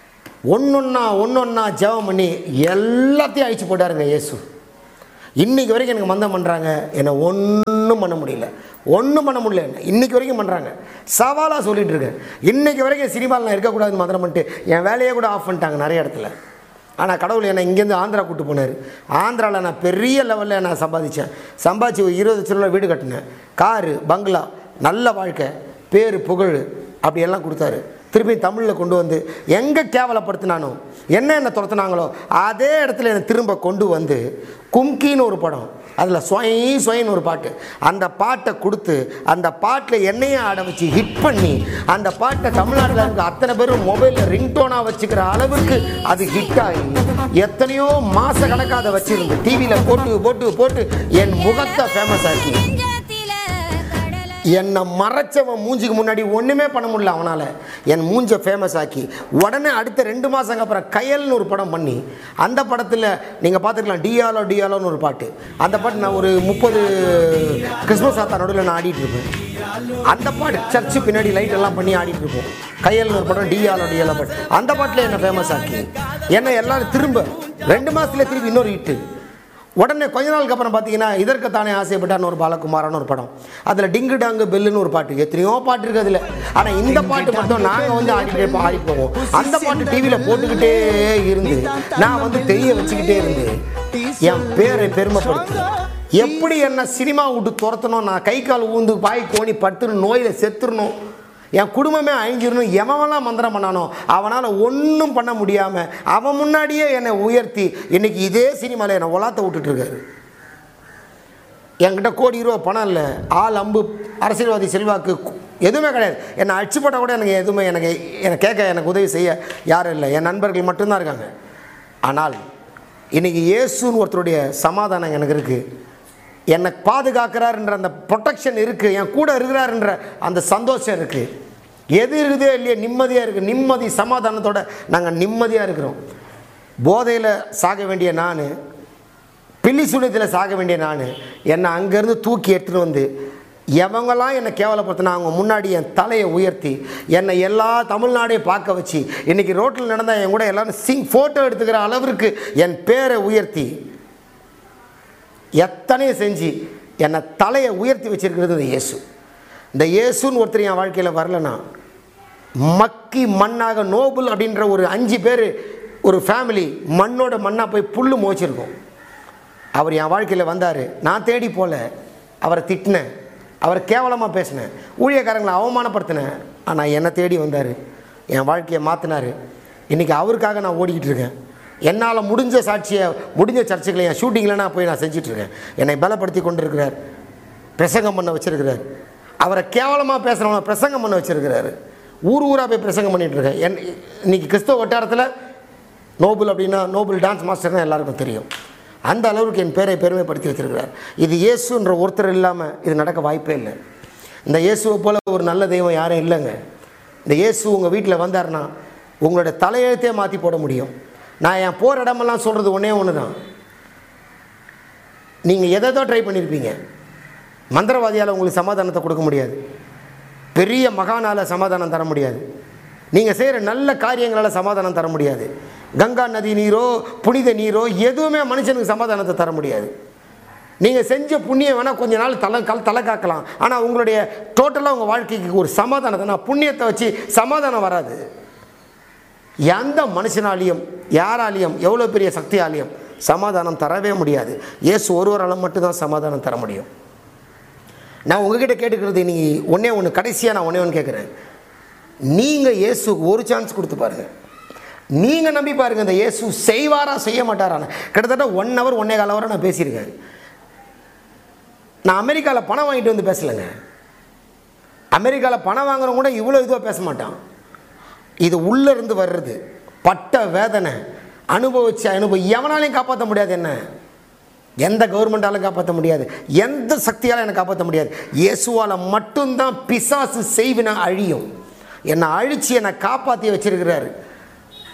S1: ஒன்றொன்னா ஒன்றொன்னா ஜெபம் பண்ணி எல்லாத்தையும் அழிச்சு போட்டாருங்க இயேசு. இன்றைக்கி வரைக்கும் எனக்கு மந்தம் பண்ணுறாங்க, என்னை ஒன்றும் பண்ண முடியல, ஒன்றும் பண்ண முடியல. என்ன இன்றைக்கி வரைக்கும் பண்ணுறாங்க, சவாலாக சொல்லிகிட்டு இருக்கேன். இன்றைக்கி வரைக்கும் சினிமாவில் நான் இருக்கக்கூடாதுன்னு மந்திரம் பண்ணிட்டு என் வேலையே கூட ஆஃப் பண்ணிட்டாங்க நிறைய இடத்துல. ஆனால் கடவுள் என்னை இங்கேருந்து ஆந்திரா கூப்பிட்டு போனார். ஆந்திராவில் நான் பெரிய லெவலில் நான் சம்பாதிச்சேன். சம்பாதிச்சு ஒரு இருபது லட்ச ரூபா வீடு கட்டினேன், காரு, பங்களா, நல்ல வாழ்க்கை, பேர், புகழ் அப்படியெல்லாம் கொடுத்தாரு. திருப்பி தமிழில் கொண்டு வந்து எங்கே கேவலப்படுத்தினானோ, என்ன என்ன துரத்துனாங்களோ அதே இடத்துல என்னை திரும்ப கொண்டு வந்து கும்கின்னு ஒரு படம், அதில் ஸ்வயி ஸ்வயின்னு ஒரு பாட்டு, அந்த பாட்டை கொடுத்து அந்த பாட்டில் என்னையும் ஆட வச்சு ஹிட் பண்ணி அந்த பாட்டை தமிழ்நாட்டில் இருக்க அத்தனை பேரும் மொபைலில் ரிங்டோனாக வச்சுக்கிற அளவுக்கு அது ஹிட் ஆகி எத்தனையோ மாத கணக்காக அதை வச்சுருந்து டிவியில் போட்டு போட்டு போட்டு என் முகத்தை ஃபேமஸ் ஆக்கி என்னை மறைச்சவன் மூஞ்சிக்கு முன்னாடி ஒன்றுமே பண்ண முடியல அவனால். என் மூஞ்சை ஃபேமஸ் ஆக்கி உடனே அடுத்த ரெண்டு மாதங்க அப்புறம் கயல்னு ஒரு படம் பண்ணி அந்த படத்தில் நீங்கள் பார்த்துக்கலாம் டியாலோ டியாலோன்னு ஒரு பாட்டு. அந்த பாட்டு நான் ஒரு முப்பது கிறிஸ்மஸ் ஆத்தா நடுவில் நான் ஆடிட்டு இருப்பேன். அந்த பாட்டு சர்ச்சு பின்னாடி லைட் எல்லாம் பண்ணி ஆடிட்டு இருப்போம். கையல்னு ஒரு படம் டியாலோ டியாலோ பாட்டு, அந்த பாட்டில் என்னை ஃபேமஸ் ஆக்கி என்னை எல்லாரும் திரும்ப ரெண்டு மாதத்துல திருப்பி இன்னொரு ஹிட்டு. உடனே கொஞ்ச நாளுக்கு அப்புறம் பார்த்தீங்கன்னா இதற்கு தானே ஆசைப்பட்டான்னு ஒரு பாலகுமாரான ஒரு படம், அதில் டிங்கு டாங்கு பெல்லுன்னு ஒரு பாட்டு, எத்தனையோ பாட்டு இருக்குது அதில். ஆனால் இந்த பாட்டு மட்டும் நாங்கள் வந்து ஆடிட்டே ஆடி போவோம். அந்த பாட்டு டிவியில் போட்டுக்கிட்டே இருந்து நான் வந்து தெரிய வச்சுக்கிட்டே இருந்து என் பேரை பெருமைப்படுத்து. எப்படி என்ன சினிமா விட்டு துரத்தணும், நான் கை கால் ஊந்து பாய் கோணி படுத்துணும், நோயில் செத்துடணும், என் குடும்பமே அழிஞ்சிடணும், எவன்லாம் மந்திரம் பண்ணானோ அவனால் ஒன்றும் பண்ண முடியாமல் அவன் முன்னாடியே என்னை உயர்த்தி இன்றைக்கி இதே சினிமாவில் என்னை உலாத்த விட்டுட்டுருக்காரு. என்கிட்ட கோடி ரூபா பணம் இல்லை, ஆள் அம்பு அரசியல்வாதி செல்வாக்கு எதுவுமே கிடையாது. என்னை அடிச்சு போட்டால் கூட எனக்கு எதுவுமே எனக்கு என்னை கேட்க எனக்கு உதவி செய்ய யாரும் இல்லை, என் நண்பர்கள் மட்டும்தான் இருக்காங்க. ஆனால் இன்றைக்கி இயேசுன்னு ஒருத்தருடைய சமாதானம் எனக்கு இருக்குது, என்னை பாதுகாக்கிறாருன்ற அந்த ப்ரொடெக்ஷன் இருக்குது, என் கூட இருக்கிறாருன்ற அந்த சந்தோஷம் இருக்குது. எது இருக்குதோ இல்லையோ நிம்மதியாக இருக்குது. நிம்மதி சமாதானத்தோடு நாங்கள் நிம்மதியாக இருக்கிறோம். போதையில் சாக வேண்டிய நான், பில்லி சூனியத்தில் சாக வேண்டிய நான், என்னை அங்கேருந்து தூக்கி எடுத்துகிட்டு வந்து எவங்கெல்லாம் என்னை கேவலப்படுத்தினா அவங்க முன்னாடி என் தலையை உயர்த்தி என்னை எல்லா தமிழ்நாடையும் பார்க்க வச்சு இன்றைக்கி ரோட்டில் நடந்தால் என் கூட எல்லோரும் சிங் ஃபோட்டோ எடுத்துக்கிற அளவிற்கு என் பேரை உயர்த்தி எத்தனையும் செஞ்சு என்னை தலையை உயர்த்தி வச்சிருக்கிறது இந்த இயேசு. இந்த இயேசுன்னு ஒருத்தர் என் வாழ்க்கையில் வரலனா மக்கி மண்ணாக நோபல் அப்படின்ற ஒரு அஞ்சு பேர் ஒரு ஃபேமிலி மண்ணோட மண்ணாக போய் புல் மோச்சிருக்கோம். அவர் என் வாழ்க்கையில் வந்தார், நான் தேடி போல, அவரை திட்டினேன், அவரை கேவலமாக பேசினேன், ஊழியக்காரங்களை அவமானப்படுத்தினேன். ஆனால் என்னை தேடி வந்தார், என் வாழ்க்கையை மாற்றினார். இன்றைக்கி அவருக்காக நான் ஓடிக்கிட்டு இருக்கேன். என்னால் முடிஞ்ச சாட்சியை முடிஞ்ச சர்ச்சைகளை என் ஷூட்டிங்கில் நான் போய் நான் செஞ்சிட்ருக்கேன். என்னை பலப்படுத்தி கொண்டு இருக்கிறார், பிரசங்கம் பண்ண வச்சுருக்கிறார். அவரை கேவலமாக பேசுகிறவனை பிரசங்கம் பண்ண வச்சுருக்கிறாரு. ஊர் ஊராக போய் பிரசங்கம் பண்ணிகிட்ருக்கேன். என் இன்றைக்கி கிறிஸ்தவ வட்டாரத்தில் நோபல் அப்படின்னா நோபல் டான்ஸ் மாஸ்டர்னால் எல்லாருக்கும் தெரியும். அந்த அளவுக்கு என் பேரை பெருமைப்படுத்தி வச்சுருக்கிறார். இது இயேசுன்ற ஒருத்தர் இல்லாமல் இது நடக்க வாய்ப்பே இல்லை. இந்த இயேசுவை போல் ஒரு நல்ல தெய்வம் யாரும் இல்லைங்க. இந்த இயேசு உங்கள் வீட்டில் வந்தார்னா உங்களோட தலையெழுத்தே மாற்றி போட முடியும். நான் என் போகிற இடமெல்லாம் சொல்கிறது ஒன்றே ஒன்று தான், நீங்கள் எதை தான் ட்ரை பண்ணியிருப்பீங்க, மந்திரவாதியால் உங்களுக்கு சமாதானத்தை கொடுக்க முடியாது, பெரிய மகானால் சமாதானம் தர முடியாது, நீங்கள் செய்கிற நல்ல காரியங்களால் சமாதானம் தர முடியாது, கங்கா நதி நீரோ புனித நீரோ எதுவுமே மனுஷனுக்கு சமாதானத்தை தர முடியாது. நீங்கள் செஞ்ச புண்ணியம் வேணால் கொஞ்ச நாள் தலை கல் தலை காக்கலாம், ஆனால் உங்களுடைய டோட்டலாக உங்கள் வாழ்க்கைக்கு ஒரு சமாதானத்தை, நான் புண்ணியத்தை வச்சு சமாதானம் வராது. எந்த மனுஷனாலையும் யாராலையும் எவ்வளோ பெரிய சக்தியாலையும் சமாதானம் தரவே முடியாது. இயேசு ஒருவரால் மட்டும்தான் சமாதானம் தர முடியும். நான் உங்ககிட்ட கேட்டுக்கிறது இன்றைக்கி ஒன்றே ஒன்று, கடைசியாக நான் ஒன்றே ஒன்று கேட்குறேன். நீங்கள் இயேசுக்கு ஒரு சான்ஸ் கொடுத்து பாருங்கள். நீங்கள் நம்பி பாருங்கள், இந்த இயேசு செய்வாரா செய்ய மாட்டாரான்னு. கிட்டத்தட்ட ஒன் ஹவர் ஒன்னே கால் ஹவராக நான் பேசியிருக்கேன். நான் அமெரிக்காவில் பணம் வாங்கிட்டு வந்து பேசலைங்க. அமெரிக்காவில் பணம் வாங்குறவங்க கூட இவ்வளோ இதுவாக பேச மாட்டான். இது உள்ளேருந்து வர்றது, பட்ட வேதனை அனுபவிச்ச அனுபவம் எவனாலையும் காப்பாற்ற முடியாது. என்ன எந்த கவர்மெண்டாலும் காப்பாற்ற முடியாது, எந்த சக்தியாலும் என்னை காப்பாற்ற முடியாது. இயேசுவால் மட்டும்தான் பிசாசு செய்வினா அழியும். என்னை அழித்து என்னை காப்பாற்றி வச்சிருக்கிறாரு.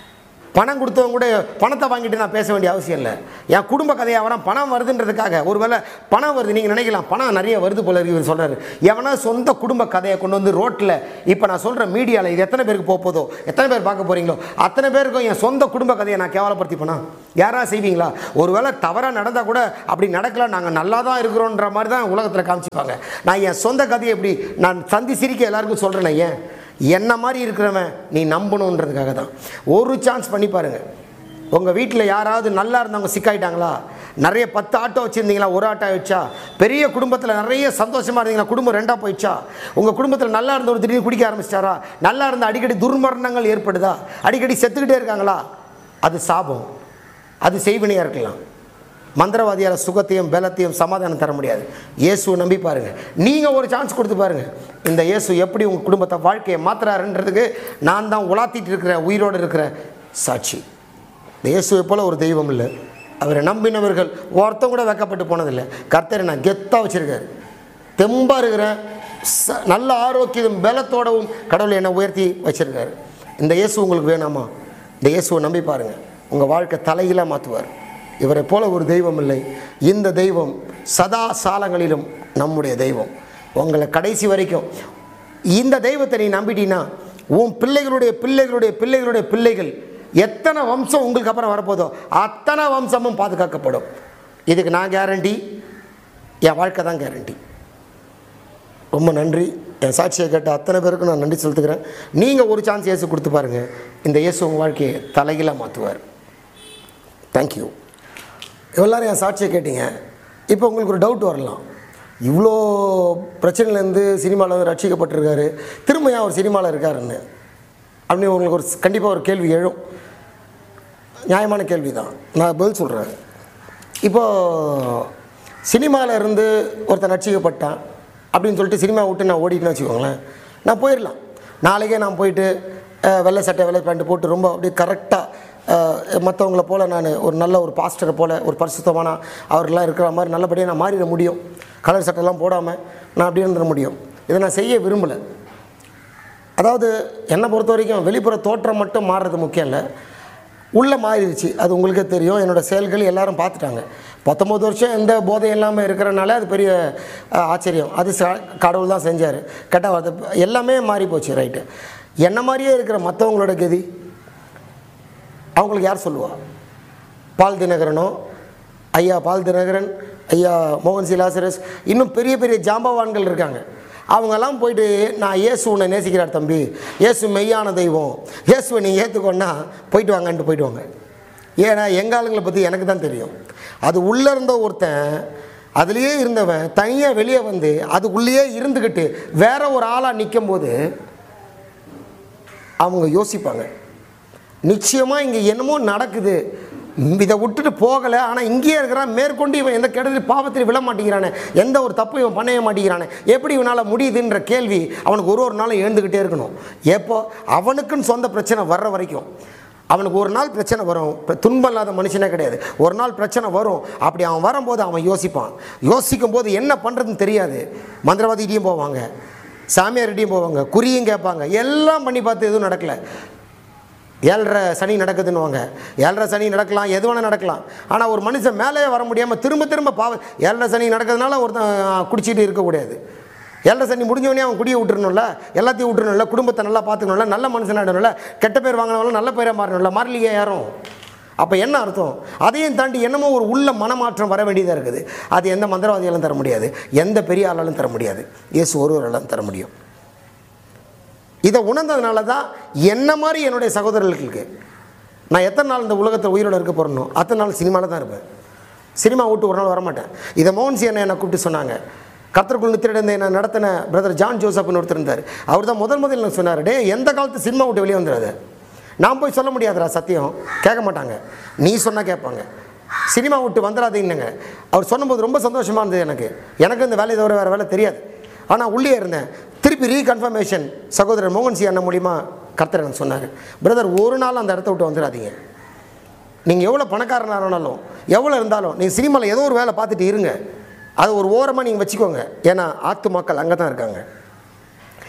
S1: பணம் கொடுத்தவங்க கூட பணத்தை வாங்கிட்டு நான் பேச வேண்டிய அவசியம் இல்லை. என் குடும்ப கதையாக வரான் பணம் வருதுன்றதுக்காக. ஒரு வேளை பணம் வருது நீங்கள் நினைக்கலாம், பணம் நிறைய வருது போல இருக்கு இவர் சொல்கிறாரு. எவனா சொந்த குடும்ப கதையை கொண்டு வந்து ரோட்டில் இப்போ நான் சொல்கிற மீடியாவில் இது எத்தனை பேருக்கு போக போதோ, எத்தனை பேர் பார்க்க போகிறீங்களோ அத்தனை பேருக்கும் என் சொந்த குடும்ப கதையை நான் கேவலப்படுத்தி போனால் யாராவது செய்வீங்களா? ஒரு வேளை தவறாக நடந்தால் கூட அப்படி நடக்கலாம், நாங்கள் நல்லா தான் இருக்கிறோன்ற மாதிரி தான் உலகத்தில் காமிச்சிப்பாங்க. நான் என் சொந்த கதையை எப்படி நான் சந்தி சிரிக்க எல்லாருக்கும் சொல்கிறேன். ஏன் என்ன மாதிரி இருக்கிறவன் நீ நம்பணுன்றதுக்காக தான். ஒரு சான்ஸ் பண்ணி பாருங்கள். உங்கள் வீட்டில் யாராவது நல்லா இருந்தவங்க சிக்காயிட்டாங்களா? நிறைய பத்து ஆட்டோ வச்சுருந்தீங்களா, ஒரு ஆட்டோ ஆயிடுச்சா? பெரிய குடும்பத்தில் நிறைய சந்தோஷமாக இருந்தீங்களா, குடும்பம் ரெண்டாக போயிடுச்சா? உங்கள் குடும்பத்தில் நல்லா இருந்த ஒரு திடீர்னு குடிக்க ஆரம்பிச்சிட்டாரா? நல்லா இருந்த அடிக்கடி துர்மரணங்கள் ஏற்படுதா? அடிக்கடி செத்துக்கிட்டே இருக்காங்களா? அது சாபம், அது செய்வினையாக இருக்கலாம். மந்திரவாதியால் சுகத்தையும் பலத்தையும் சமாதானம் தர முடியாது. இயேசுவை நம்பி பாருங்கள். நீங்கள் ஒரு சான்ஸ் கொடுத்து பாருங்கள். இந்த இயேசு எப்படி உங்கள் குடும்பத்தை வாழ்க்கையை மாற்றுறாருன்றதுக்கு நான் தான் உலாத்திட்டு இருக்கிற உயிரோடு இருக்கிற சாட்சி. இந்த இயேசுவை போல் ஒரு தெய்வம் இல்லை. அவரை நம்பினவர்கள் ஒருத்தம் கூட வெக்கப்பட்டு போனதில்லை. கர்த்தரை நான் கெத்தாக வச்சுருக்காரு, தெம்பாக இருக்கிறேன், ச நல்ல ஆரோக்கியம் பலத்தோடவும் கடவுளை என்னை உயர்த்தி வச்சுருக்காரு. இந்த இயேசு உங்களுக்கு வேணாமா? இந்த இயேசுவை நம்பி பாருங்கள், உங்கள் வாழ்க்கை தலையில மாற்றுவார். இவரை போல ஒரு தெய்வம் இல்லை. இந்த தெய்வம் சதா சாலங்களிலும் நம்முடைய தெய்வம். உங்களை கடைசி வரைக்கும் இந்த தெய்வத்தை நீ நம்பிட்டீங்கன்னா உன் பிள்ளைகளுடைய பிள்ளைகளுடைய பிள்ளைகளுடைய பிள்ளைகள் எத்தனை வம்சம் உங்களுக்கு அப்புறம் வரப்போதோ அத்தனை வம்சமும் பாதுகாக்கப்படும். இதுக்கு நான் கேரண்டி, என் வாழ்க்கை தான் கேரண்டி. ரொம்ப நன்றி. என் சாட்சியை கேட்ட அத்தனை பேருக்கும் நான் நன்றி செலுத்துக்கிறேன். நீங்கள் ஒரு சான்ஸ் இயேசு கொடுத்து பாருங்கள். இந்த இயேசு உங்கள் வாழ்க்கையை தலைகீழாக மாற்றுவார். தேங்க்யூ. எல்லோரும் என் சாட்சியை கேட்டீங்க. இப்போ உங்களுக்கு ஒரு டவுட் வரலாம், இவ்வளோ பிரச்சனையிலேருந்து சினிமாவில் வந்து ரட்சிக்கப்பட்டிருக்காரு, திரும்ப ஏன் அவர் சினிமாவில் இருக்காருன்னு அப்படின்னு உங்களுக்கு ஒரு கண்டிப்பாக ஒரு கேள்வி எழும். நியாயமான கேள்வி தான், நான் பதில் சொல்கிறேன். இப்போது சினிமாவில் இருந்து ஒருத்தன் ரட்சிக்கப்பட்டான் அப்படின்னு சொல்லிட்டு சினிமா விட்டு நான் ஓடிட்டுன்னு வச்சுக்கோங்களேன், நான் போயிடலாம். நாளைக்கே நான் போயிட்டு வெள்ளை சட்டை வெள்ளை பேண்ட்டு போட்டு ரொம்ப அப்படியே கரெக்டாக மற்றவங்கள போல் நான் ஒரு நல்ல ஒரு பாஸ்டரை போல் ஒரு பரிசுத்தமான அவர்கள்லாம் இருக்கிற மாதிரி நல்லபடியாக நான் மாறிட முடியும். கலர் சட்டைலாம் போடாமல் நான் அப்படியே இருந்துட முடியும். இதை நான் செய்ய விரும்பலை. அதாவது என்னை பொறுத்த வரைக்கும் வெளிப்புற தோற்றம் மட்டும் மாறுறது முக்கியம் இல்லை, உள்ளே மாறிடுச்சு. அது உங்களுக்கே தெரியும். என்னோடய செயல்கள் எல்லோரும் பார்த்துட்டாங்க. பத்தொம்பது வருஷம் எந்த போதையும் இல்லாமல் இருக்கிறனால அது பெரிய ஆச்சரியம். அது கடவுள் தான் செஞ்சார். கேட்டால் அது எல்லாமே மாறி போச்சு. ரைட்டு. என்ன மாதிரியே இருக்கிற மற்றவங்களோட கதி அவங்களுக்கு யார் சொல்லுவா? பால் தினகரனோ, ஐயா பால் தினகரன், ஐயா மோகன் சி லாசரஸ், இன்னும் பெரிய பெரிய ஜாம்பவான்கள் இருக்காங்க. அவங்கெல்லாம் போயிட்டு நான் இயேசு உன்னை நேசிக்கிறார் தம்பி, இயேசு மெய்யான தெய்வம், இயேசுவை நீங்கள் ஏற்றுக்கோன்னா போயிட்டு வாங்கன்ட்டு போயிடுவாங்க. ஏன்னா எங்கள் ஆளுங்களை பற்றி எனக்கு தான் தெரியும். அது உள்ளே இருந்த ஒருத்தன், அதுலேயே இருந்தவன் தனியாக வெளியே வந்து அதுக்குள்ளேயே இருந்துக்கிட்டு வேற ஒரு ஆளாக நிற்கும் போது அவங்க யோசிப்பாங்க, நிச்சயமாக இங்கே என்னமோ நடக்குது, இதை விட்டுட்டு போகலை, ஆனால் இங்கேயே இருக்கிறான், மேற்கொண்டு இவன் எந்த கெடுதல் பாவத்தில் விழ மாட்டேங்கிறானே, எந்த ஒரு தப்பு இவன் பண்ணவே மாட்டேங்கிறானே, எப்படி இவனால் முடியுதுன்ற கேள்வி அவனுக்கு ஒரு ஒரு நாளும் எழுந்துக்கிட்டே இருக்கணும். எப்போ அவனுக்குன்னு சொந்த பிரச்சனை வர்ற வரைக்கும். அவனுக்கு ஒரு நாள் பிரச்சனை வரும், துன்பம் இல்லாத மனுஷனே கிடையாது. ஒரு நாள் பிரச்சனை வரும். அப்படி அவன் வரும்போது அவன் யோசிப்பான். யோசிக்கும் போது என்ன பண்ணுறதுன்னு தெரியாது. மந்திரவாதிகிட்டையும் போவாங்க, சாமியார்கிட்டையும் போவாங்க, குறியும் கேட்பாங்க, எல்லாம் பண்ணி பார்த்து எதுவும் நடக்கலை. ஏழரை சனி நடக்குதுன்னுவாங்க. ஏழரை சனி நடக்கலாம், எது வேணால் நடக்கலாம். ஆனால் ஒரு மனுஷன் மேலே வர முடியாமல் திரும்ப திரும்ப பாவ ஏழரை சனி நடக்கிறதுனால ஒருத்தன் குடிச்சிட்டு இருக்கக்கூடாது. ஏழரை சனி முடிஞ்சவனே அவன் குடியை விட்டுருணும்ல, எல்லாத்தையும் விட்டுருணும்ல, குடும்பத்தை நல்லா பார்த்துக்கணும்ல, நல்ல மனுஷனாகிடணும்ல, கெட்ட பேர் வாங்கினவங்களும் நல்ல பேரை மாறணும்ல, மாறலையே யாரும். அப்போ என்ன அர்த்தம்? அதையும் தாண்டி என்னமோ ஒரு உள்ள மனமாற்றம் வர வேண்டியதாக இருக்குது. அது எந்த மந்திரவாதியாலும் தர முடியாது, எந்த பெரிய ஆளாலும் தர முடியாது, இயேசு ஒருவராலும் தர முடியும். இதை உணர்ந்ததுனால தான் என்ன மாதிரி என்னுடைய சகோதரர்களுக்கு நான் எத்தனை நாள் இந்த உலகத்தில் உயிரோடு இருக்க போகிறனோ அத்தனை நாள் சினிமாவில் தான் இருப்பேன். சினிமா விட்டு ஒரு நாள் வரமாட்டேன். இதை மோகன் சி என்னை என்னை கூப்பிட்டு சொன்னாங்க. கர்த்தருக்குள் நித்திரிடந்த என்ன நடத்தின பிரதர் ஜான் ஜோசப்னு ஒருத்தர் இருந்தார். அவர் தான் முதல் முதல் எனக்கு சொன்னார், டே எந்த காலத்து சினிமா விட்டு வெளியே வந்துடாது. நான் போய் சொல்ல முடியாதுடா, சத்தியம் கேட்க மாட்டாங்க, நீ சொன்னால் கேட்பாங்க. சினிமா விட்டு வந்துடாதீங்கன்னு அவர் சொன்னபோது ரொம்ப சந்தோஷமாக இருந்தது. எனக்கு எனக்கு இந்த வேலையை தவிர வேறு வேலை தெரியாது. ஆனால் உள்ளே இருந்தேன். திருப்பி ரீகன்ஃபர்மேஷன் சகோதரர் மோகன் சி அண்ணன் மூலிமா கர்த்தர் எனக்கு சொன்னார், பிரதர் ஒரு நாள் அந்த இடத்த விட்டு வந்துடாதீங்க. நீங்கள் எவ்வளோ பணக்காரனாக இருந்தாலும் எவ்வளோ இருந்தாலும் நீங்கள் சினிமாவில் ஏதோ ஒரு வேலை பார்த்துட்டு இருங்க, அது ஒரு ஓரமாக நீங்கள் வச்சுக்கோங்க. ஏன்னா ஆத்து மக்கள் அங்கே தான் இருக்காங்க.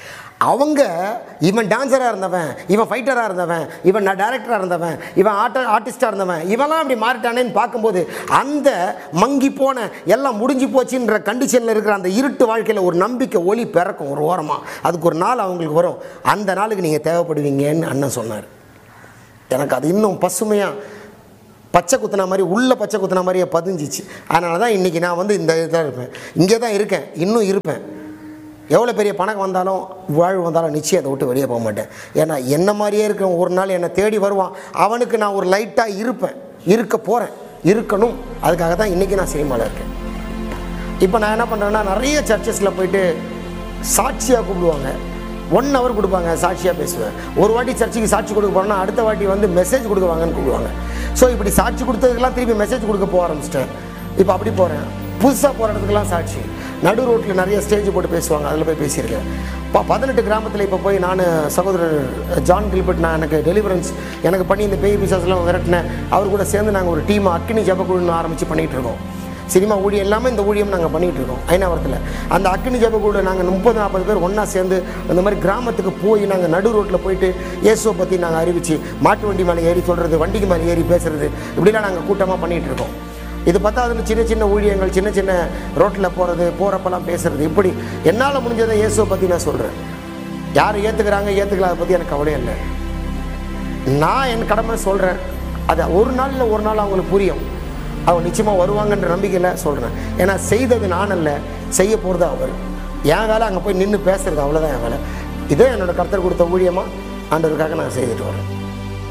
S1: அவங்க இவன் டான்ஸராக இருந்தவன், இவன் ஃபைட்டராக இருந்தவன், இவன் டைரக்டராக இருந்தவன், இவன் ஆர்ட ஆர்டிஸ்டாக இருந்தவன், இவெல்லாம் அப்படி மாறிட்டானேன்னு பார்க்கும்போது அந்த மங்கி போன எல்லாம் முடிஞ்சு போச்சுன்ற கண்டிஷனில் இருக்கிற அந்த இருட்டு வாழ்க்கையில் ஒரு நம்பிக்கை ஒளி பிறக்கும் ஒரு ஓரமாக. அதுக்கு ஒரு நாள் அவங்களுக்கு வரும். அந்த நாளுக்கு நீங்கள் தேவைப்படுவீங்கன்னு அண்ணன் சொன்னார். எனக்கு அது இன்னும் பசுமையாக பச்சை குத்தின மாதிரி உள்ள பச்சை குத்தின மாதிரியே பதிஞ்சிச்சு. அதனால தான் இன்றைக்கி நான் வந்து இந்த இதாக இருப்பேன், இங்கே தான் இருக்கேன், இன்னும் இருப்பேன். எவ்வளோ பெரிய பணம் வந்தாலும் வாழ்வு வந்தாலும் நிச்சயம் அதை விட்டு வெளியே போக மாட்டேன். ஏன்னா என்ன மாதிரியே இருக்க ஒரு நாள் என்னை தேடி வருவான். அவனுக்கு நான் ஒரு லைட்டாக இருப்பேன், இருக்க போகிறேன், இருக்கணும். அதுக்காக தான் இன்றைக்கி நான் சினிமாவில் இருக்கேன். இப்போ நான் என்ன பண்ணுறேன்னா, நிறைய சர்ச்சஸில் போயிட்டு சாட்சியாக கூப்பிடுவாங்க. ஒன் ஹவர் கொடுப்பாங்க, சாட்சியாக பேசுவேன். ஒரு வாட்டி சர்ச்சுக்கு சாட்சி கொடுக்க போகிறேன்னா அடுத்த வாட்டி வந்து மெசேஜ் கொடுக்குவாங்கன்னு கூப்பிடுவாங்க. ஸோ இப்படி சாட்சி கொடுத்ததுக்கெல்லாம் திருப்பி மெசேஜ் கொடுக்க போக ஆரம்பிச்சிட்டேன். இப்போ அப்படி போகிறேன். புதுசாக போகிற இடத்துக்கெல்லாம் சாட்சி. நடு ரோட்டில் நிறைய ஸ்டேஜ் போட்டு பேசுவாங்க, அதில் போய் பேசியிருக்கேன். இப்போ பதினெட்டு கிராமத்தில் இப்போ போய் நான் சகோதரர் ஜான் கில்பர்ட், நான் எனக்கு டெலிவரன்ஸ் எனக்கு பண்ணி இந்த பேய் பிசாஸ்லாம் விரட்டினேன். அவர் கூட சேர்ந்து நாங்கள் ஒரு டீம் அக்கினி ஜபக்குழுன்னு ஆரம்பித்து பண்ணிகிட்டு இருக்கோம். சினிமா ஊழியம் எல்லாமே இந்த ஊழியம் நாங்கள் பண்ணிகிட்டு இருக்கோம் ஐநாவரத்தில். அந்த அக்கினி ஜபக்குழு நாங்கள் முப்பது நாற்பது பேர் ஒன்றா சேர்ந்து அந்த மாதிரி கிராமத்துக்கு போய் நாங்கள் நடு ரோட்டில் போயிட்டு இயேசுவை பற்றி நாங்கள் அறிவித்து மாட்டு வண்டி மேலே ஏறி சொல்கிறது, வண்டிக்கு மேலே ஏறி பேசுகிறது, இப்படிலாம் நாங்கள் கூட்டமாக பண்ணிகிட்டு இருக்கோம். இது பார்த்தா அதில் சின்ன சின்ன ஊழியங்கள், சின்ன சின்ன ரோட்டில் போகிறது, போகிறப்பெல்லாம் பேசுகிறது, இப்படி என்னால் முடிஞ்சதை இயேசுவை பற்றி நான் சொல்கிறேன். யார் ஏற்றுக்கிறாங்க ஏற்றுக்கல அதை பற்றி எனக்கு கவலையே இல்லை. நான் என் கடமை சொல்கிறேன். அது ஒரு நாள் இல்லை ஒரு நாள் அவங்களுக்கு புரியும். அவங்க நிச்சயமாக வருவாங்கன்ற நம்பிக்கையில் சொல்கிறேன். ஏன்னா செய்தது நான் அல்ல, செய்ய போகிறது அவர். என் வேலை அங்கே போய் நின்று பேசுகிறது, அவ்வளோதான் என் வேலை. இதே என்னோடய கர்த்தர் கொடுத்த ஊழியமாக ஆண்டவருக்காக நான் செய்துட்டு வரேன்.